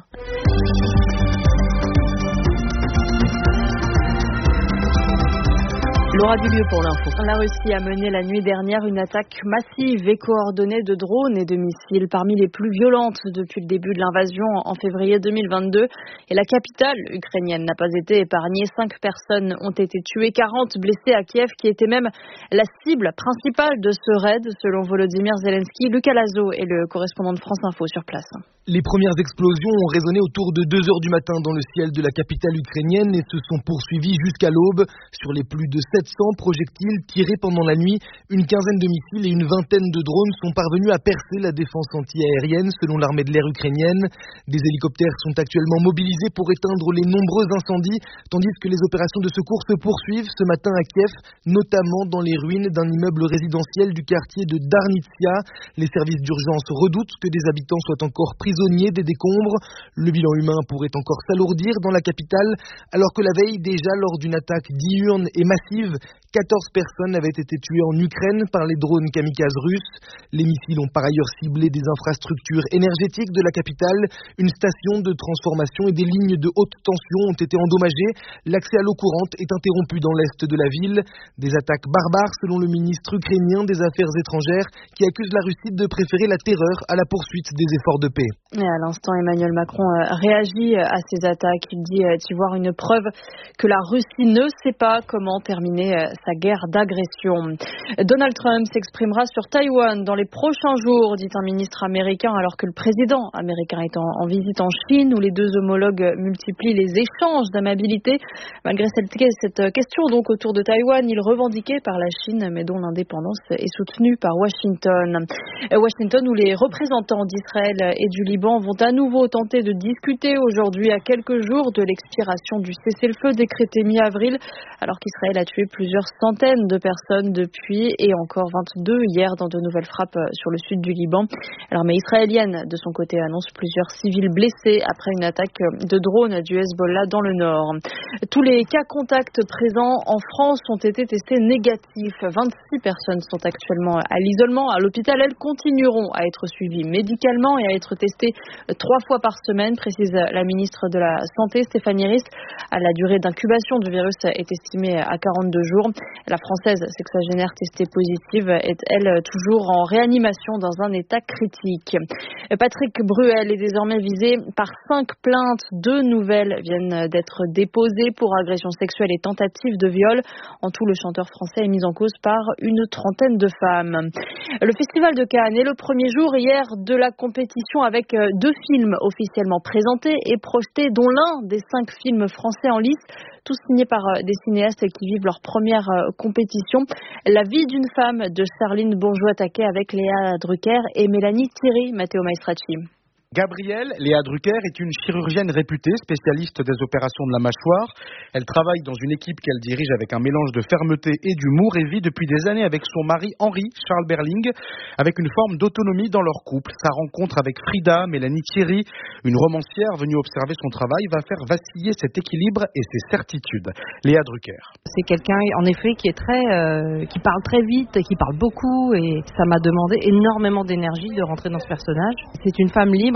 L'aura du lieu pour l'info. La Russie a mené la nuit dernière une attaque massive et coordonnée de drones et de missiles, parmi les plus violentes depuis le début de l'invasion en février 2022. Et la capitale ukrainienne n'a pas été épargnée. 5 personnes ont été tuées, 40 blessées à Kiev, qui était même la cible principale de ce raid, selon Volodymyr Zelensky. Lucas Lazo est le correspondant de France Info sur place. Les premières explosions ont résonné autour de 2 heures du matin dans le ciel de la capitale ukrainienne et se sont poursuivies jusqu'à l'aube. Sur les plus de 700 projectiles tirés pendant la nuit, une quinzaine de missiles et une vingtaine de drones sont parvenus à percer la défense anti-aérienne selon l'armée de l'air ukrainienne. Des hélicoptères sont actuellement mobilisés pour éteindre les nombreux incendies, tandis que les opérations de secours se poursuivent ce matin à Kiev, notamment dans les ruines d'un immeuble résidentiel du quartier de Darnitsia. Les services d'urgence redoutent que des habitants soient encore prisonniers des décombres. Le bilan humain pourrait encore s'alourdir dans la capitale, alors que la veille, déjà lors d'une attaque diurne et massive, 14 personnes avaient été tuées en Ukraine par les drones kamikazes russes. Les missiles ont par ailleurs ciblé des infrastructures énergétiques de la capitale. Une station de transformation et des lignes de haute tension ont été endommagées. L'accès à l'eau courante est interrompu dans l'est de la ville. Des attaques barbares selon le ministre ukrainien des Affaires étrangères, qui accuse la Russie de préférer la terreur à la poursuite des efforts de paix. Et à l'instant, Emmanuel Macron réagit à ces attaques. Il dit y voir une preuve que la Russie ne sait pas comment terminer sa guerre d'agression. Donald Trump s'exprimera sur Taïwan dans les prochains jours, dit un ministre américain, alors que le président américain est en visite en Chine, où les deux homologues multiplient les échanges d'amabilité. Malgré cette question donc autour de Taïwan, il revendiqué par la Chine, mais dont l'indépendance est soutenue par Washington. Washington, où les représentants d'Israël et du Liban vont à nouveau tenter de discuter aujourd'hui, à quelques jours de l'expiration du cessez-le-feu décrété mi-avril, alors qu'Israël a tué plusieurs centaines de personnes depuis, et encore 22 hier dans de nouvelles frappes sur le sud du Liban. L'armée israélienne, de son côté, annonce plusieurs civils blessés après une attaque de drone du Hezbollah dans le nord. Tous les cas contacts présents en France ont été testés négatifs. 26 personnes sont actuellement à l'isolement. À l'hôpital, elles continueront à être suivies médicalement et à être testées 3 fois par semaine, précise la ministre de la Santé, Stéphanie Rist. La durée d'incubation du virus est estimée à 42 jours. La française sexagénaire testée positive est, elle, toujours en réanimation dans un état critique. Patrick Bruel est désormais visé par 5 plaintes. 2 nouvelles viennent d'être déposées pour agression sexuelle et tentative de viol. En tout, le chanteur français est mis en cause par une trentaine de femmes. Le Festival de Cannes est le premier jour hier de la compétition, avec 2 films officiellement présentés et projetés, dont l'un des 5 films français en lice, tous signés par des cinéastes qui vivent leur première compétition. La vie d'une femme de Charline Bourgeois-Taquet avec Léa Drucker et Mélanie Thierry. Matteo Maestracci. Gabrielle Léa Drucker est une chirurgienne réputée, spécialiste des opérations de la mâchoire. Elle travaille dans une équipe qu'elle dirige avec un mélange de fermeté et d'humour et vit depuis des années avec son mari Henri, Charles Berling, avec une forme d'autonomie dans leur couple. Sa rencontre avec Frida, Mélanie Thierry, une romancière venue observer son travail, va faire vaciller cet équilibre et ses certitudes. Léa Drucker. C'est quelqu'un, en effet, qui est qui parle très vite, qui parle beaucoup, et ça m'a demandé énormément d'énergie de rentrer dans ce personnage. C'est une femme libre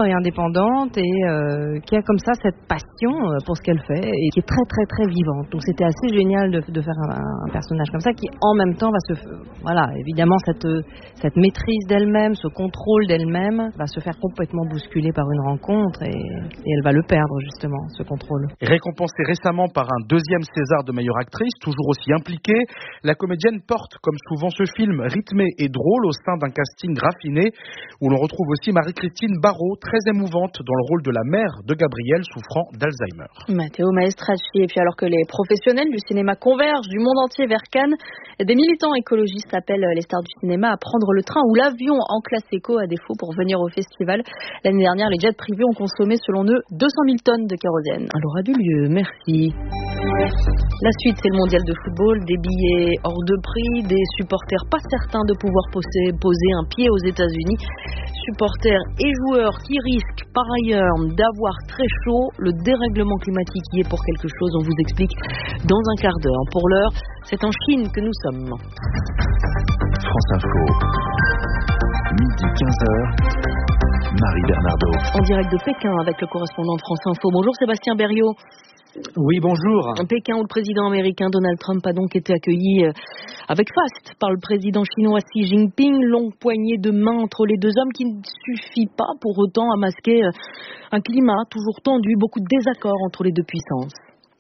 et indépendante et qui a comme ça cette passion pour ce qu'elle fait et qui est très très très vivante. Donc c'était assez génial de faire un personnage comme ça qui en même temps va évidemment cette maîtrise d'elle-même, ce contrôle d'elle-même va se faire complètement bousculer par une rencontre et elle va le perdre justement, ce contrôle. Récompensée récemment par un deuxième César de meilleure actrice, toujours aussi impliquée, la comédienne porte comme souvent ce film rythmé et drôle au sein d'un casting raffiné où l'on retrouve aussi Marie-Christine Barrault, très émouvante dans le rôle de la mère de Gabriel souffrant d'Alzheimer. Matteo Maestracci. Et puis alors que les professionnels du cinéma convergent du monde entier vers Cannes, des militants écologistes appellent les stars du cinéma à prendre le train ou l'avion en classe éco à défaut pour venir au festival. L'année dernière, les jets privés ont consommé selon eux 200 000 tonnes de kérosène. Alors a du lieu, merci. La suite, c'est le mondial de football, des billets hors de prix, des supporters pas certains de pouvoir poser un pied aux États-Unis, supporters et joueurs qui risquent par ailleurs d'avoir très chaud. Le dérèglement climatique y est pour quelque chose, on vous explique dans un quart d'heure. Pour l'heure, c'est en Chine que nous sommes. France Info, midi 15h. Marie Bernardo. En direct de Pékin avec le correspondant de France Info. Bonjour Sébastien Berriot. Oui, bonjour. Pékin où le président américain Donald Trump a donc été accueilli avec faste par le président chinois Xi Jinping. Longue poignée de main entre les deux hommes qui ne suffit pas pour autant à masquer un climat toujours tendu, beaucoup de désaccords entre les deux puissances.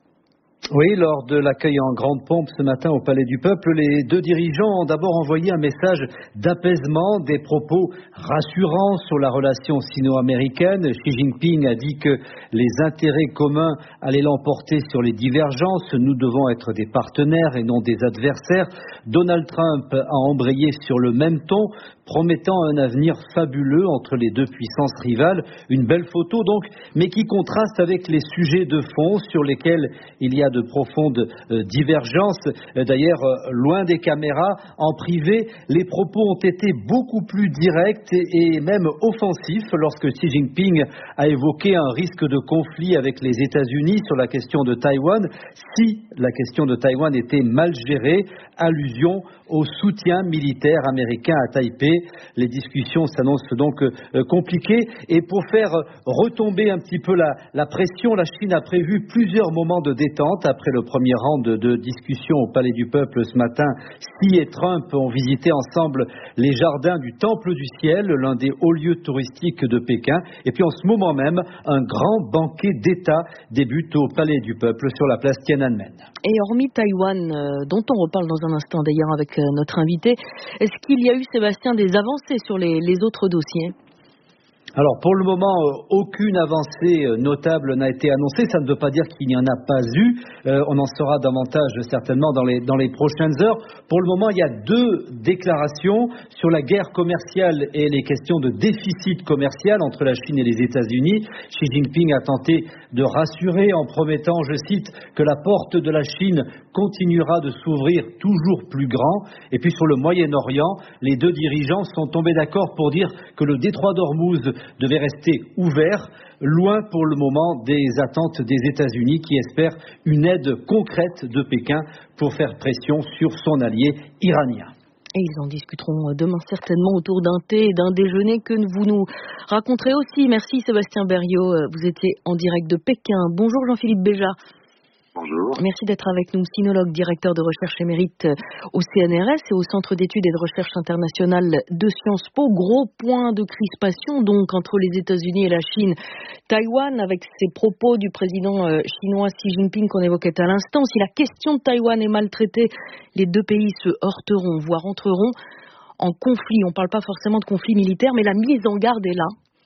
Oui, lors de l'accueil en grande pompe ce matin au Palais du Peuple, les deux dirigeants ont d'abord envoyé un message d'apaisement, des propos rassurants sur la relation sino-américaine. Xi Jinping a dit que les intérêts communs allaient l'emporter sur les divergences. Nous devons être des partenaires et non des adversaires. Donald Trump a embrayé sur le même ton, promettant un avenir fabuleux entre les deux puissances rivales. Une belle photo donc, mais qui contraste avec les sujets de fond sur lesquels il y a de profondes divergences. D'ailleurs, loin des caméras, en privé, les propos ont été beaucoup plus directs et même offensifs lorsque Xi Jinping a évoqué un risque de conflit avec les États-Unis sur la question de Taïwan. Si la question de Taïwan était mal gérée, allusion au soutien militaire américain à Taipei. Les discussions s'annoncent donc compliquées et pour faire retomber un petit peu la pression, la Chine a prévu plusieurs moments de détente après le premier round de discussion au Palais du Peuple ce matin. Xi et Trump ont visité ensemble les jardins du Temple du Ciel, l'un des hauts lieux touristiques de Pékin. Et puis en ce moment même, un grand banquet d'État débute au Palais du Peuple sur la place Tiananmen. Et hormis Taïwan, dont on reparle dans un instant d'ailleurs avec notre invité, est-ce qu'il y a eu, Sébastien, des avancées sur les autres dossiers ? Alors pour le moment, aucune avancée notable n'a été annoncée. Ça ne veut pas dire qu'il n'y en a pas eu. On en saura davantage certainement dans les prochaines heures. Pour le moment, il y a deux déclarations sur la guerre commerciale et les questions de déficit commercial entre la Chine et les États-Unis. Xi Jinping a tenté de rassurer en promettant, je cite, que la porte de la Chine continuera de s'ouvrir toujours plus grand. Et puis sur le Moyen-Orient, les deux dirigeants sont tombés d'accord pour dire que le détroit d'Ormuz devait rester ouvert, loin pour le moment des attentes des États-Unis qui espèrent une aide concrète de Pékin pour faire pression sur son allié iranien. Et ils en discuteront demain certainement autour d'un thé et d'un déjeuner que vous nous raconterez aussi. Merci Sébastien Berriot, vous étiez en direct de Pékin. Bonjour Jean-Philippe Béja. Bonjour. Merci d'être avec nous, sinologue, directeur de recherche émérite au CNRS et au Centre d'études et de recherche internationale de Sciences Po. Gros point de crispation donc entre les États-Unis et la Chine. Taïwan, avec ces propos du président chinois Xi Jinping qu'on évoquait à l'instant, si la question de Taïwan est maltraitée, les deux pays se heurteront, voire entreront en conflit. On ne parle pas forcément de conflit militaire, mais la mise en garde est là.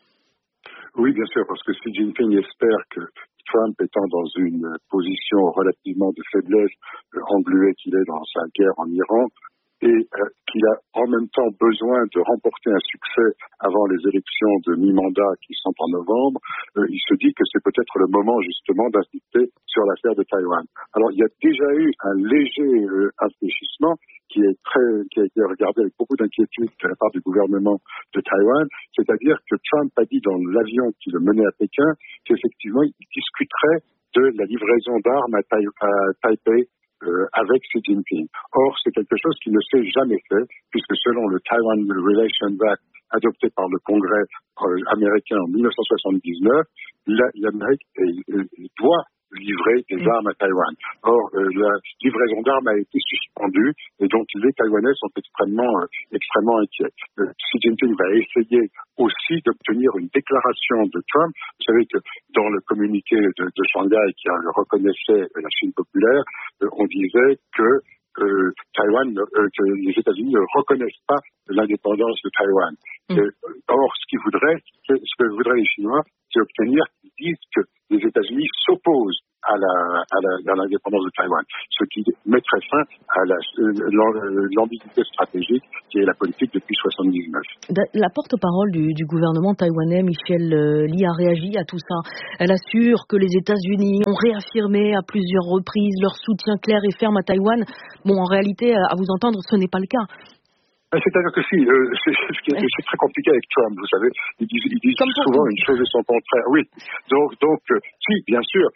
Oui, bien sûr, parce que Xi Jinping espère que Trump étant dans une position relativement de faiblesse, englué qu'il est dans sa guerre en Iran, et qu'il a en même temps besoin de remporter un succès avant les élections de mi-mandat qui sont en novembre, il se dit que c'est peut-être le moment justement d'insister sur l'affaire de Taïwan. Alors il y a déjà eu un léger infléchissement qui a été regardé avec beaucoup d'inquiétude de la part du gouvernement de Taïwan, c'est-à-dire que Trump a dit dans l'avion qui le menait à Pékin qu'effectivement il discuterait de la livraison d'armes à Taipei avec Xi Jinping. Or, c'est quelque chose qui ne s'est jamais fait, puisque selon le Taiwan Relations Act adopté par le Congrès américain en 1979, l'Amérique doit livrer des armes à Taïwan. Or, la livraison d'armes a été suspendue et donc les Taïwanais sont extrêmement inquiets. Xi Jinping va essayer aussi d'obtenir une déclaration de Trump. Vous savez que dans le communiqué de Shanghai qui reconnaissait la Chine populaire, on disait que que les États-Unis ne reconnaissent pas l'indépendance de Taïwan. Or, ce que voudraient les Chinois, c'est obtenir qu'ils disent que les États-Unis s'opposent à l'indépendance de Taïwan, ce qui mettrait fin à l'ambiguïté stratégique qui est la politique depuis 1979. La porte-parole du gouvernement taïwanais, Michelle Lee, a réagi à tout ça. Elle assure que les États-Unis ont réaffirmé à plusieurs reprises leur soutien clair et ferme à Taïwan. Bon, en réalité, à vous entendre, ce n'est pas le cas. C'est-à-dire que si, c'est très compliqué avec Trump, vous savez. Ils disent souvent une chose et son contraire. Oui. Donc, si, bien sûr.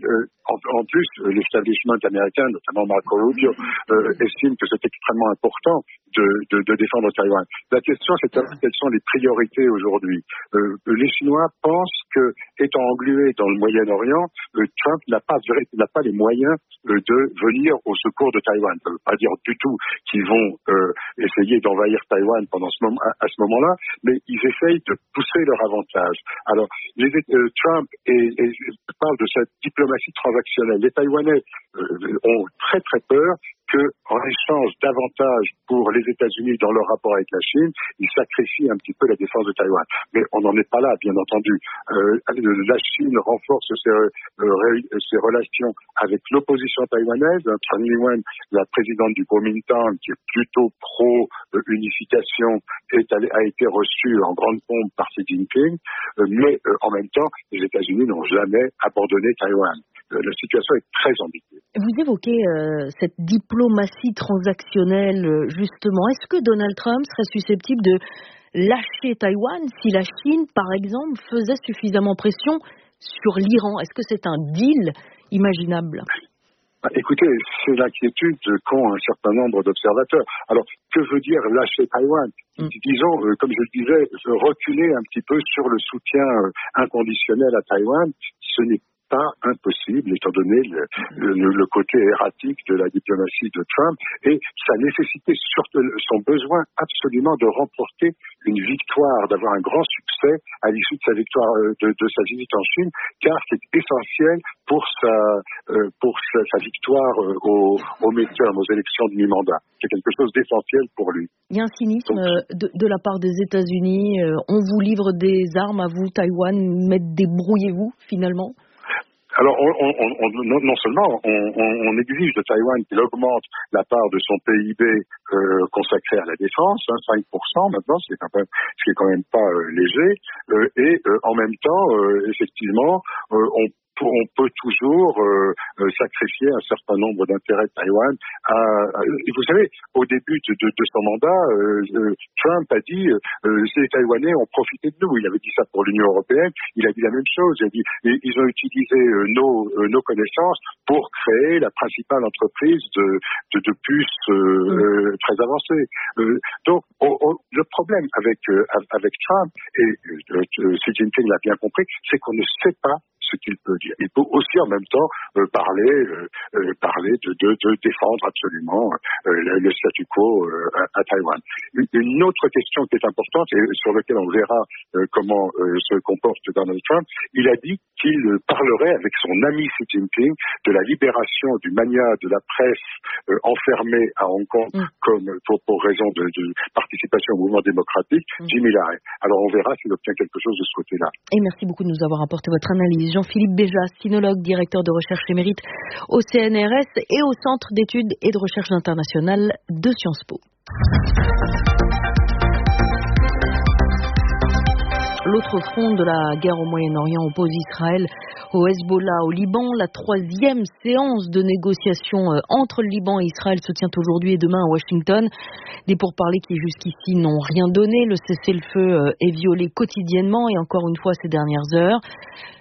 En plus, l'establishment américain, notamment Marco Rubio, estime que c'est extrêmement important de défendre Taïwan. La question, c'est quelles sont les priorités aujourd'hui. Les Chinois pensent que, étant englués dans le Moyen-Orient, Trump n'a pas les moyens de venir au secours de Taïwan. Ça ne veut pas dire du tout qu'ils vont essayer d'envahir Taïwan à ce moment-là, mais ils essayent de pousser leur avantage. Alors, Trump parle de cette diplomatie transactionnelle. Les Taïwanais ont très très peur qu'en échange d'avantages pour les États-Unis dans leur rapport avec la Chine, ils sacrifient un petit peu la défense de Taïwan. Mais on n'en est pas là, bien entendu. La Chine renforce ses relations avec l'opposition taïwanaise. Tran Ing-wen, la présidente du Kuomintang, qui est plutôt pro-unification, a été reçue en grande pompe par Xi Jinping. Mais en même temps, les États-Unis n'ont jamais abandonné Taïwan. La situation est très ambiguë. Vous évoquez cette diplomatie transactionnelle, justement. Est-ce que Donald Trump serait susceptible de lâcher Taïwan si la Chine, par exemple, faisait suffisamment pression sur l'Iran? Est-ce que c'est un deal imaginable? Écoutez, c'est l'inquiétude qu'ont un certain nombre d'observateurs. Alors, que veut dire lâcher Taïwan? Disons, comme je le disais, reculer un petit peu sur le soutien inconditionnel à Taïwan, ce n'est pas impossible, étant donné le côté erratique de la diplomatie de Trump et sa nécessité, surtout son besoin absolument de remporter une victoire, d'avoir un grand succès à l'issue de sa victoire, de sa visite en Chine, car c'est essentiel pour sa victoire au midterm, aux élections de mi-mandat. C'est quelque chose d'essentiel pour lui. Il y a un cynisme de la part des États-Unis. On vous livre des armes à vous, Taïwan, mais débrouillez-vous finalement? Alors, non seulement on exige de Taïwan qu'il augmente la part de son PIB consacré à la défense, 5% maintenant, ce qui est quand même pas léger, et en même temps, effectivement, on peut toujours sacrifier un certain nombre d'intérêts de Taïwan. Vous savez, au début de son mandat, Trump a dit les Taïwanais ont profité de nous. Il avait dit ça pour l'Union européenne. Il a dit la même chose. Il a dit ils ont utilisé nos connaissances pour créer la principale entreprise de puces très avancées. Donc, le problème avec Trump, et Xi Jinping l'a bien compris, c'est qu'on ne sait pas ce qu'il peut dire. Il peut aussi en même temps parler de défendre absolument le statu quo à Taïwan. Une autre question qui est importante et sur laquelle on verra comment se comporte Donald Trump, il a dit qu'il parlerait avec son ami Xi Jinping de la libération du mania de la presse enfermée à Hong Kong comme pour raison de participation au mouvement démocratique, Jimmy Lai. Alors on verra s'il obtient quelque chose de ce côté-là. Et merci beaucoup de nous avoir apporté votre analyse. Jean-Philippe Béjas, sinologue, directeur de recherche émérite au CNRS et au Centre d'études et de recherche internationale de Sciences Po. L'autre front de la guerre au Moyen-Orient oppose Israël au Hezbollah au Liban. La troisième séance de négociation entre le Liban et Israël se tient aujourd'hui et demain à Washington. Des pourparlers qui jusqu'ici n'ont rien donné. Le cessez-le-feu est violé quotidiennement et encore une fois ces dernières heures.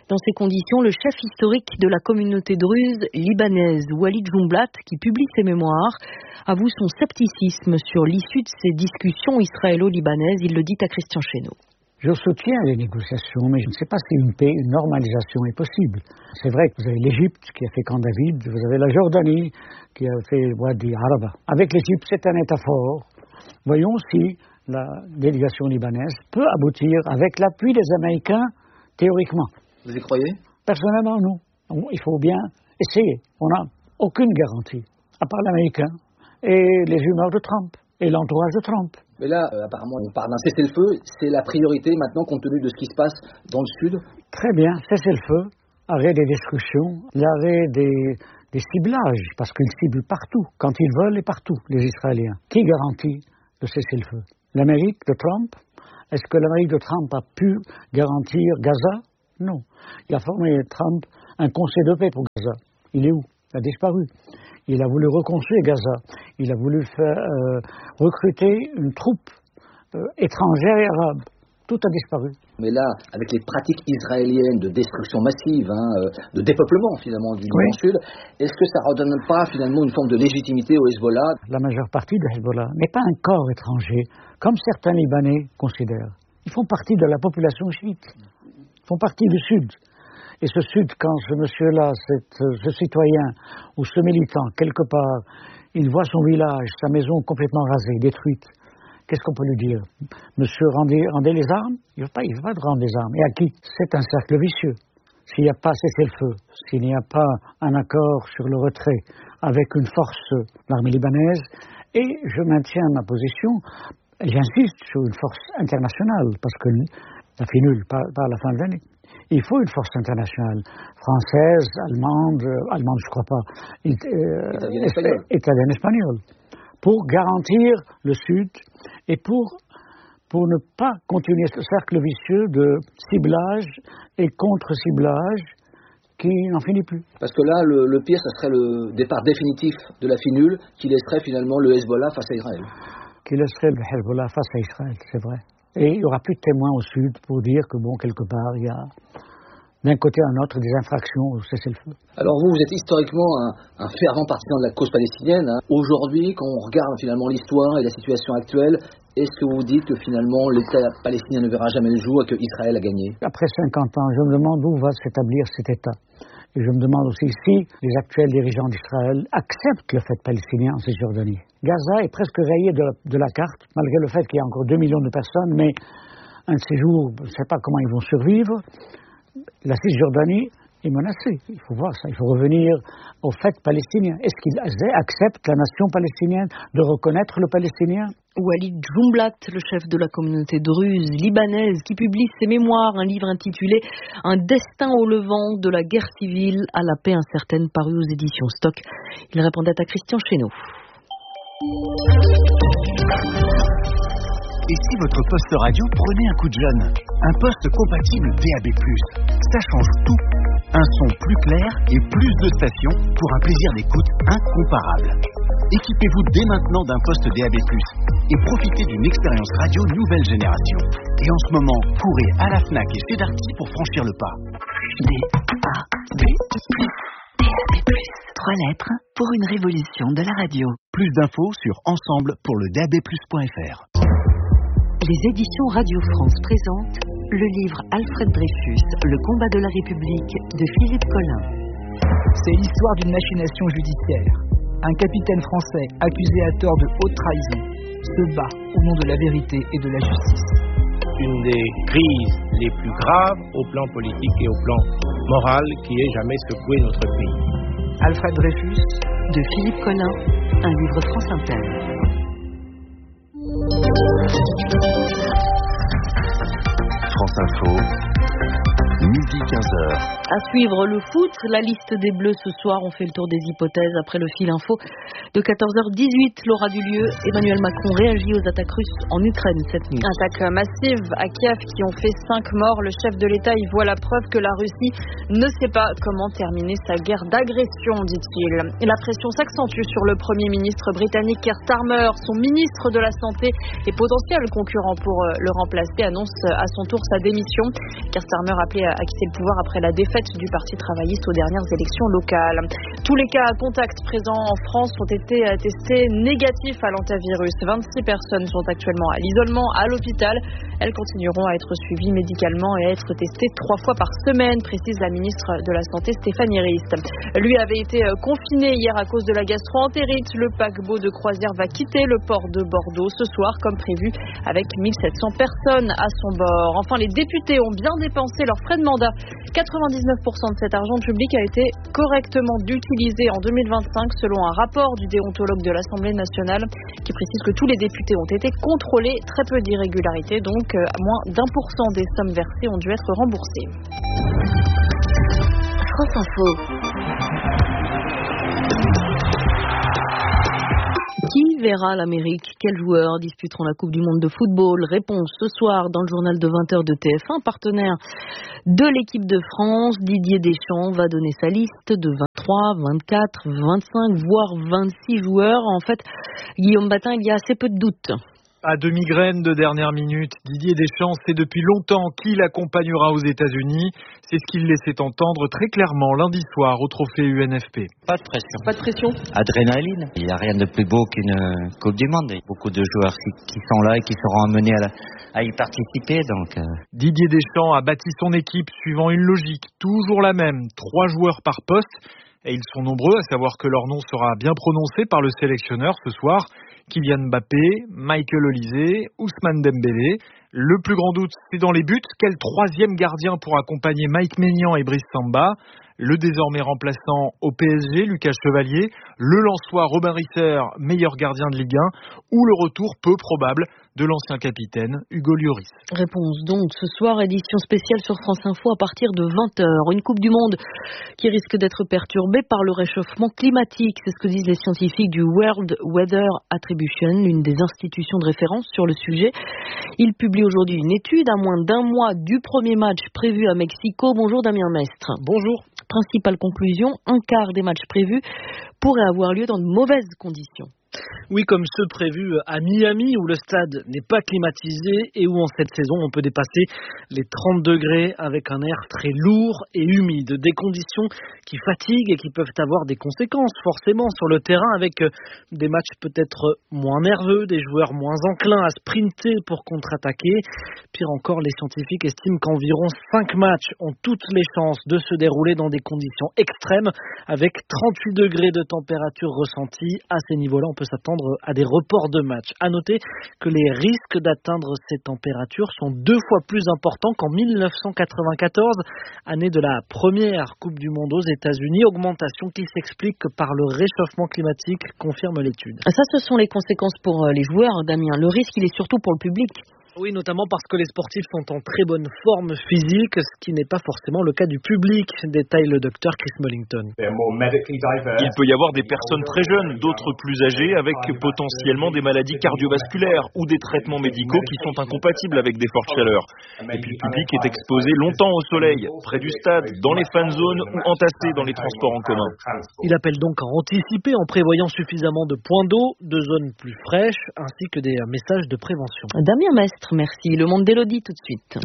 Dans ces conditions, le chef historique de la communauté druze libanaise, Walid Jumblat, qui publie ses mémoires, avoue son scepticisme sur l'issue de ces discussions israélo-libanaises. Il le dit à Christian Chesneau. Je soutiens les négociations, mais je ne sais pas si une paix, une normalisation est possible. C'est vrai que vous avez l'Égypte qui a fait Camp David, vous avez la Jordanie qui a fait Wadi Araba. Avec l'Égypte, c'est un État fort. Voyons si la délégation libanaise peut aboutir avec l'appui des Américains, théoriquement. Vous y croyez? Personnellement, non. Il faut bien essayer. On n'a aucune garantie, à part l'Américain et les humeurs de Trump et l'entourage de Trump. Mais là, apparemment, on parle d'un cessez-le-feu. C'est la priorité maintenant, compte tenu de ce qui se passe dans le sud? Très bien, cessez-le-feu, arrêt des destructions, l'arrêt des ciblages, parce qu'ils ciblent partout, quand ils veulent et partout, les Israéliens. Qui garantit le cessez-le-feu? L'Amérique de Trump? Est-ce que l'Amérique de Trump a pu garantir Gaza? Non. Il a formé, Trump, un conseil de paix pour Gaza. Il est où? Il a disparu. Il a voulu reconstruire Gaza. Il a voulu faire recruter une troupe étrangère et arabe. Tout a disparu. Mais là, avec les pratiques israéliennes de destruction massive, de dépeuplement finalement du Liban Sud, est-ce que ça ne redonne pas finalement une forme de légitimité au Hezbollah? La majeure partie de Hezbollah n'est pas un corps étranger, comme certains Libanais considèrent. Ils font partie de la population chiite. Ils font partie du Sud. Et ce Sud, quand ce monsieur-là, ce citoyen ou ce militant, quelque part, il voit son village, sa maison complètement rasée, détruite, qu'est-ce qu'on peut lui dire? Monsieur, rendez les armes? Il ne veut pas de rendre les armes. Et à qui? C'est un cercle vicieux. S'il n'y a pas cessez-le-feu, s'il n'y a pas un accord sur le retrait avec une force, l'armée libanaise, et je maintiens ma position, j'insiste sur une force internationale, parce que la FINUL, pas à la fin de l'année. Il faut une force internationale, française, allemande je crois pas, italienne, espagnole, pour garantir le Sud et pour ne pas continuer ce cercle vicieux de ciblage et contre-ciblage qui n'en finit plus. Parce que là, le pire, ce serait le départ définitif de la FINUL qui laisserait finalement le Hezbollah face à Israël. Qui laisserait le Hezbollah face à Israël, c'est vrai. Et il n'y aura plus de témoins au Sud pour dire que, quelque part, il y a d'un côté à un autre des infractions au cessez-le-feu. Alors vous êtes historiquement un fervent partisan de la cause palestinienne. Aujourd'hui, quand on regarde finalement l'histoire et la situation actuelle, est-ce que vous dites que finalement l'État palestinien ne verra jamais le jour et que Israël a gagné? Après 50 ans, je me demande où va s'établir cet État. Et je me demande aussi si les actuels dirigeants d'Israël acceptent le fait palestinien en Cisjordanie. Gaza est presque rayé de la carte, malgré le fait qu'il y a encore 2 millions de personnes, mais un de ces jours, je ne sais pas comment ils vont survivre. La Cisjordanie est menacée. Il faut voir ça. Il faut revenir au fait palestinien. Est-ce qu'ils acceptent la nation palestinienne, de reconnaître le palestinien? Walid Jumblat, le chef de la communauté druze libanaise, qui publie ses mémoires, un livre intitulé « Un destin au Levant, de la guerre civile à la paix incertaine » paru aux éditions Stock. Il répondait à Christian Chesneau. Et si votre poste radio prenait un coup de jeune? Un poste compatible DAB+. Ça change tout. Un son plus clair et plus de stations pour un plaisir d'écoute incomparable. Équipez-vous dès maintenant d'un poste DAB+, et profitez d'une expérience radio nouvelle génération. Et en ce moment, courez à la Fnac et chez Darty pour franchir le pas. DAB+. 3 lettres pour une révolution de la radio. Plus d'infos sur ensemble-pour-le-DAB+.fr. Les éditions Radio France présentent le livre Alfred Dreyfus, Le combat de la République de Philippe Collin. C'est l'histoire d'une machination judiciaire. Un capitaine français accusé à tort de haute trahison se bat au nom de la vérité et de la justice. Une des crises les plus graves au plan politique et au plan moral qui ait jamais secoué notre pays. Alfred Dreyfus de Philippe Collin, un livre France Inter. France Info, midi 15h. À suivre le foot, la liste des Bleus ce soir. On fait le tour des hypothèses après le fil info de 14h18. L'aura du lieu. Emmanuel Macron réagit aux attaques russes en Ukraine cette nuit. Attaques massives à Kiev qui ont fait 5 morts. Le chef de l'État y voit la preuve que la Russie ne sait pas comment terminer sa guerre d'agression, dit-il. Et la pression s'accentue sur le Premier ministre britannique Keir Starmer. Son ministre de la Santé et potentiel concurrent pour le remplacer annonce à son tour sa démission. Keir Starmer appelé à quitter passer le pouvoir après la défaite du Parti travailliste aux dernières élections locales. Tous les cas à contact présents en France ont été testés négatifs à l'hantavirus. 26 personnes sont actuellement à l'isolement à l'hôpital. Elles continueront à être suivies médicalement et à être testées 3 fois par semaine, précise la ministre de la Santé Stéphanie Rist. Lui avait été confiné hier à cause de la gastro-entérite. Le paquebot de croisière va quitter le port de Bordeaux ce soir comme prévu avec 1700 personnes à son bord. Enfin, les députés ont bien dépensé leurs frais de mandat. 99% de cet argent public a été correctement utilisé en 2025 selon un rapport du déontologue de l'Assemblée nationale qui précise que tous les députés ont été contrôlés. Très peu d'irrégularités, donc moins d'1% des sommes versées ont dû être remboursées. France Info. Qui verra l'Amérique? Quels joueurs disputeront la Coupe du Monde de football? Réponse ce soir dans le journal de 20h de TF1, partenaire de l'équipe de France. Didier Deschamps va donner sa liste de 23, 24, 25, voire 26 joueurs. En fait, Guillaume Batin, il y a assez peu de doutes. À de migraines de dernière minute, Didier Deschamps sait depuis longtemps qui l'accompagnera aux États-Unis. C'est ce qu'il laissait entendre très clairement lundi soir au trophée UNFP. Pas de pression. Pas de pression. Adrénaline. Il n'y a rien de plus beau qu'une Coupe du Monde. Il y a beaucoup de joueurs qui sont là et qui seront amenés à y participer. Donc, Didier Deschamps a bâti son équipe suivant une logique toujours la même. 3 joueurs par poste. Et ils sont nombreux à savoir que leur nom sera bien prononcé par le sélectionneur ce soir. Kylian Mbappé, Michael Olise, Ousmane Dembélé. Le plus grand doute, c'est dans les buts. Quel 3e gardien pour accompagner Mike Maignan et Brice Samba? Le désormais remplaçant au PSG, Lucas Chevalier. Le Lensois Robin Risser, meilleur gardien de Ligue 1. Ou le retour peu probable de l'ancien capitaine Hugo Lloris. Réponse donc ce soir, édition spéciale sur France Info à partir de 20h. Une Coupe du Monde qui risque d'être perturbée par le réchauffement climatique. C'est ce que disent les scientifiques du World Weather Attribution, l'une des institutions de référence sur le sujet. Ils publient aujourd'hui une étude à moins d'un mois du premier match prévu à Mexico. Bonjour Damien Mestre. Bonjour. Principale conclusion, un quart des matchs prévus pourraient avoir lieu dans de mauvaises conditions. Oui, comme ceux prévus à Miami où le stade n'est pas climatisé et où en cette saison on peut dépasser les 30 degrés avec un air très lourd et humide. Des conditions qui fatiguent et qui peuvent avoir des conséquences forcément sur le terrain avec des matchs peut-être moins nerveux, des joueurs moins enclins à sprinter pour contre-attaquer. Pire encore, les scientifiques estiment qu'environ 5 matchs ont toutes les chances de se dérouler dans des conditions extrêmes avec 38 degrés de température ressentie. À ces niveaux-là, on peut s'attendre à des reports de matchs. À noter que les risques d'atteindre ces températures sont 2 fois plus importants qu'en 1994, année de la première Coupe du Monde aux États-Unis, augmentation qui s'explique par le réchauffement climatique, confirme l'étude. Ça, ce sont les conséquences pour les joueurs, Damien. Le risque, il est surtout pour le public. Oui, notamment parce que les sportifs sont en très bonne forme physique, ce qui n'est pas forcément le cas du public, détaille le docteur Chris Mullington. Il peut y avoir des personnes très jeunes, d'autres plus âgées, avec potentiellement des maladies cardiovasculaires ou des traitements médicaux qui sont incompatibles avec des fortes chaleurs. Et puis le public est exposé longtemps au soleil, près du stade, dans les fan zones ou entassé dans les transports en commun. Il appelle donc à anticiper en prévoyant suffisamment de points d'eau, de zones plus fraîches, ainsi que des messages de prévention. Damien Mestre. Merci. Le monde d'Élodie tout de suite.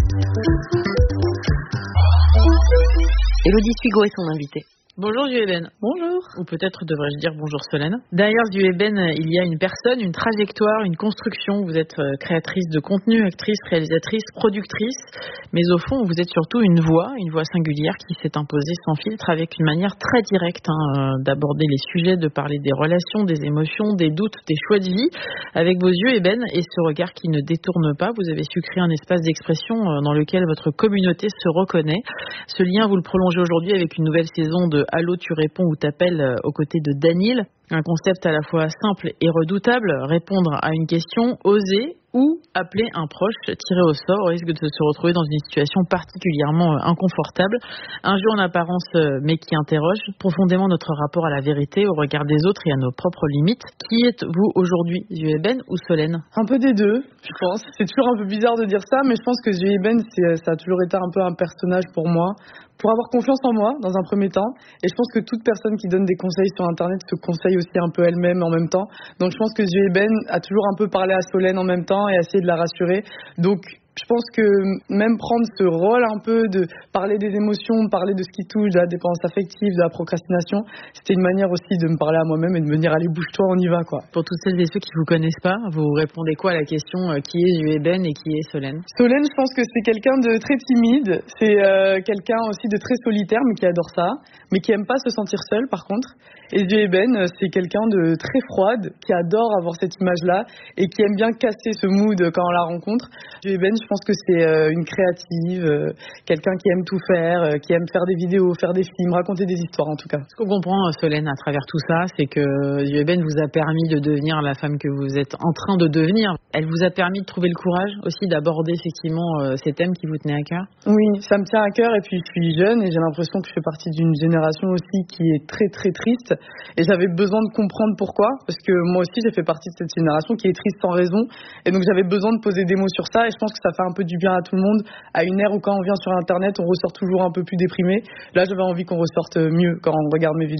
Élodie Sugo est son invitée. Bonjour Zueben. Bonjour. Ou peut-être devrais-je dire bonjour Solène. Derrière Zueben, il y a une personne, une trajectoire, une construction. Vous êtes créatrice de contenu, actrice, réalisatrice, productrice. Mais au fond, vous êtes surtout une voix singulière qui s'est imposée sans filtre avec une manière très directe d'aborder les sujets, de parler des relations, des émotions, des doutes, des choix de vie. Avec vos yeux, Eben, et ce regard qui ne détourne pas, vous avez su créer un espace d'expression dans lequel votre communauté se reconnaît. Ce lien, vous le prolongez aujourd'hui avec une nouvelle saison de Allô, tu réponds ou t'appelles aux côtés de Daniel. Un concept à la fois simple et redoutable, répondre à une question, oser ou appeler un proche tiré au sort au risque de se retrouver dans une situation particulièrement inconfortable. Un jeu en apparence mais qui interroge profondément notre rapport à la vérité, au regard des autres et à nos propres limites. Qui êtes-vous aujourd'hui, Zueben ou Solène? Un peu des deux, je pense. C'est toujours un peu bizarre de dire ça, mais je pense que Zueben, ça a toujours été un peu un personnage pour moi, pour avoir confiance en moi dans un premier temps. Et je pense que toute personne qui donne des conseils sur Internet se conseille aussi un peu elle-même en même temps. Donc je pense que Zueben a toujours un peu parlé à Solène en même temps et essayé de la rassurer. Donc Je pense que même prendre ce rôle un peu de parler des émotions, de parler de ce qui touche, de la dépendance affective, de la procrastination, c'était une manière aussi de me parler à moi-même et de me dire allez bouge-toi, on y va quoi. Pour toutes celles et ceux qui vous connaissent pas, vous répondez quoi à la question qui est Zueben et qui est Solène? Solène, je pense que c'est quelqu'un de très timide, c'est quelqu'un aussi de très solitaire mais qui adore ça, mais qui aime pas se sentir seul par contre. Et Zueben, c'est quelqu'un de très froide, qui adore avoir cette image-là et qui aime bien casser ce mood quand on la rencontre. Zueben, je pense que c'est une créative, quelqu'un qui aime tout faire, qui aime faire des vidéos, faire des films, raconter des histoires en tout cas. Ce qu'on comprend, Solène, à travers tout ça, c'est que Zueben vous a permis de devenir la femme que vous êtes en train de devenir. Elle vous a permis de trouver le courage aussi d'aborder effectivement ces thèmes qui vous tenaient à cœur? Oui, ça me tient à cœur et puis je suis jeune et j'ai l'impression que je fais partie d'une génération aussi qui est très très triste et j'avais besoin de comprendre pourquoi parce que moi aussi j'ai fait partie de cette génération qui est triste sans raison et donc j'avais besoin de poser des mots sur ça et je pense que ça fait un peu du bien à tout le monde à une ère où quand on vient sur internet on ressort toujours un peu plus déprimé. Là j'avais envie qu'on ressorte mieux quand on regarde mes vidéos.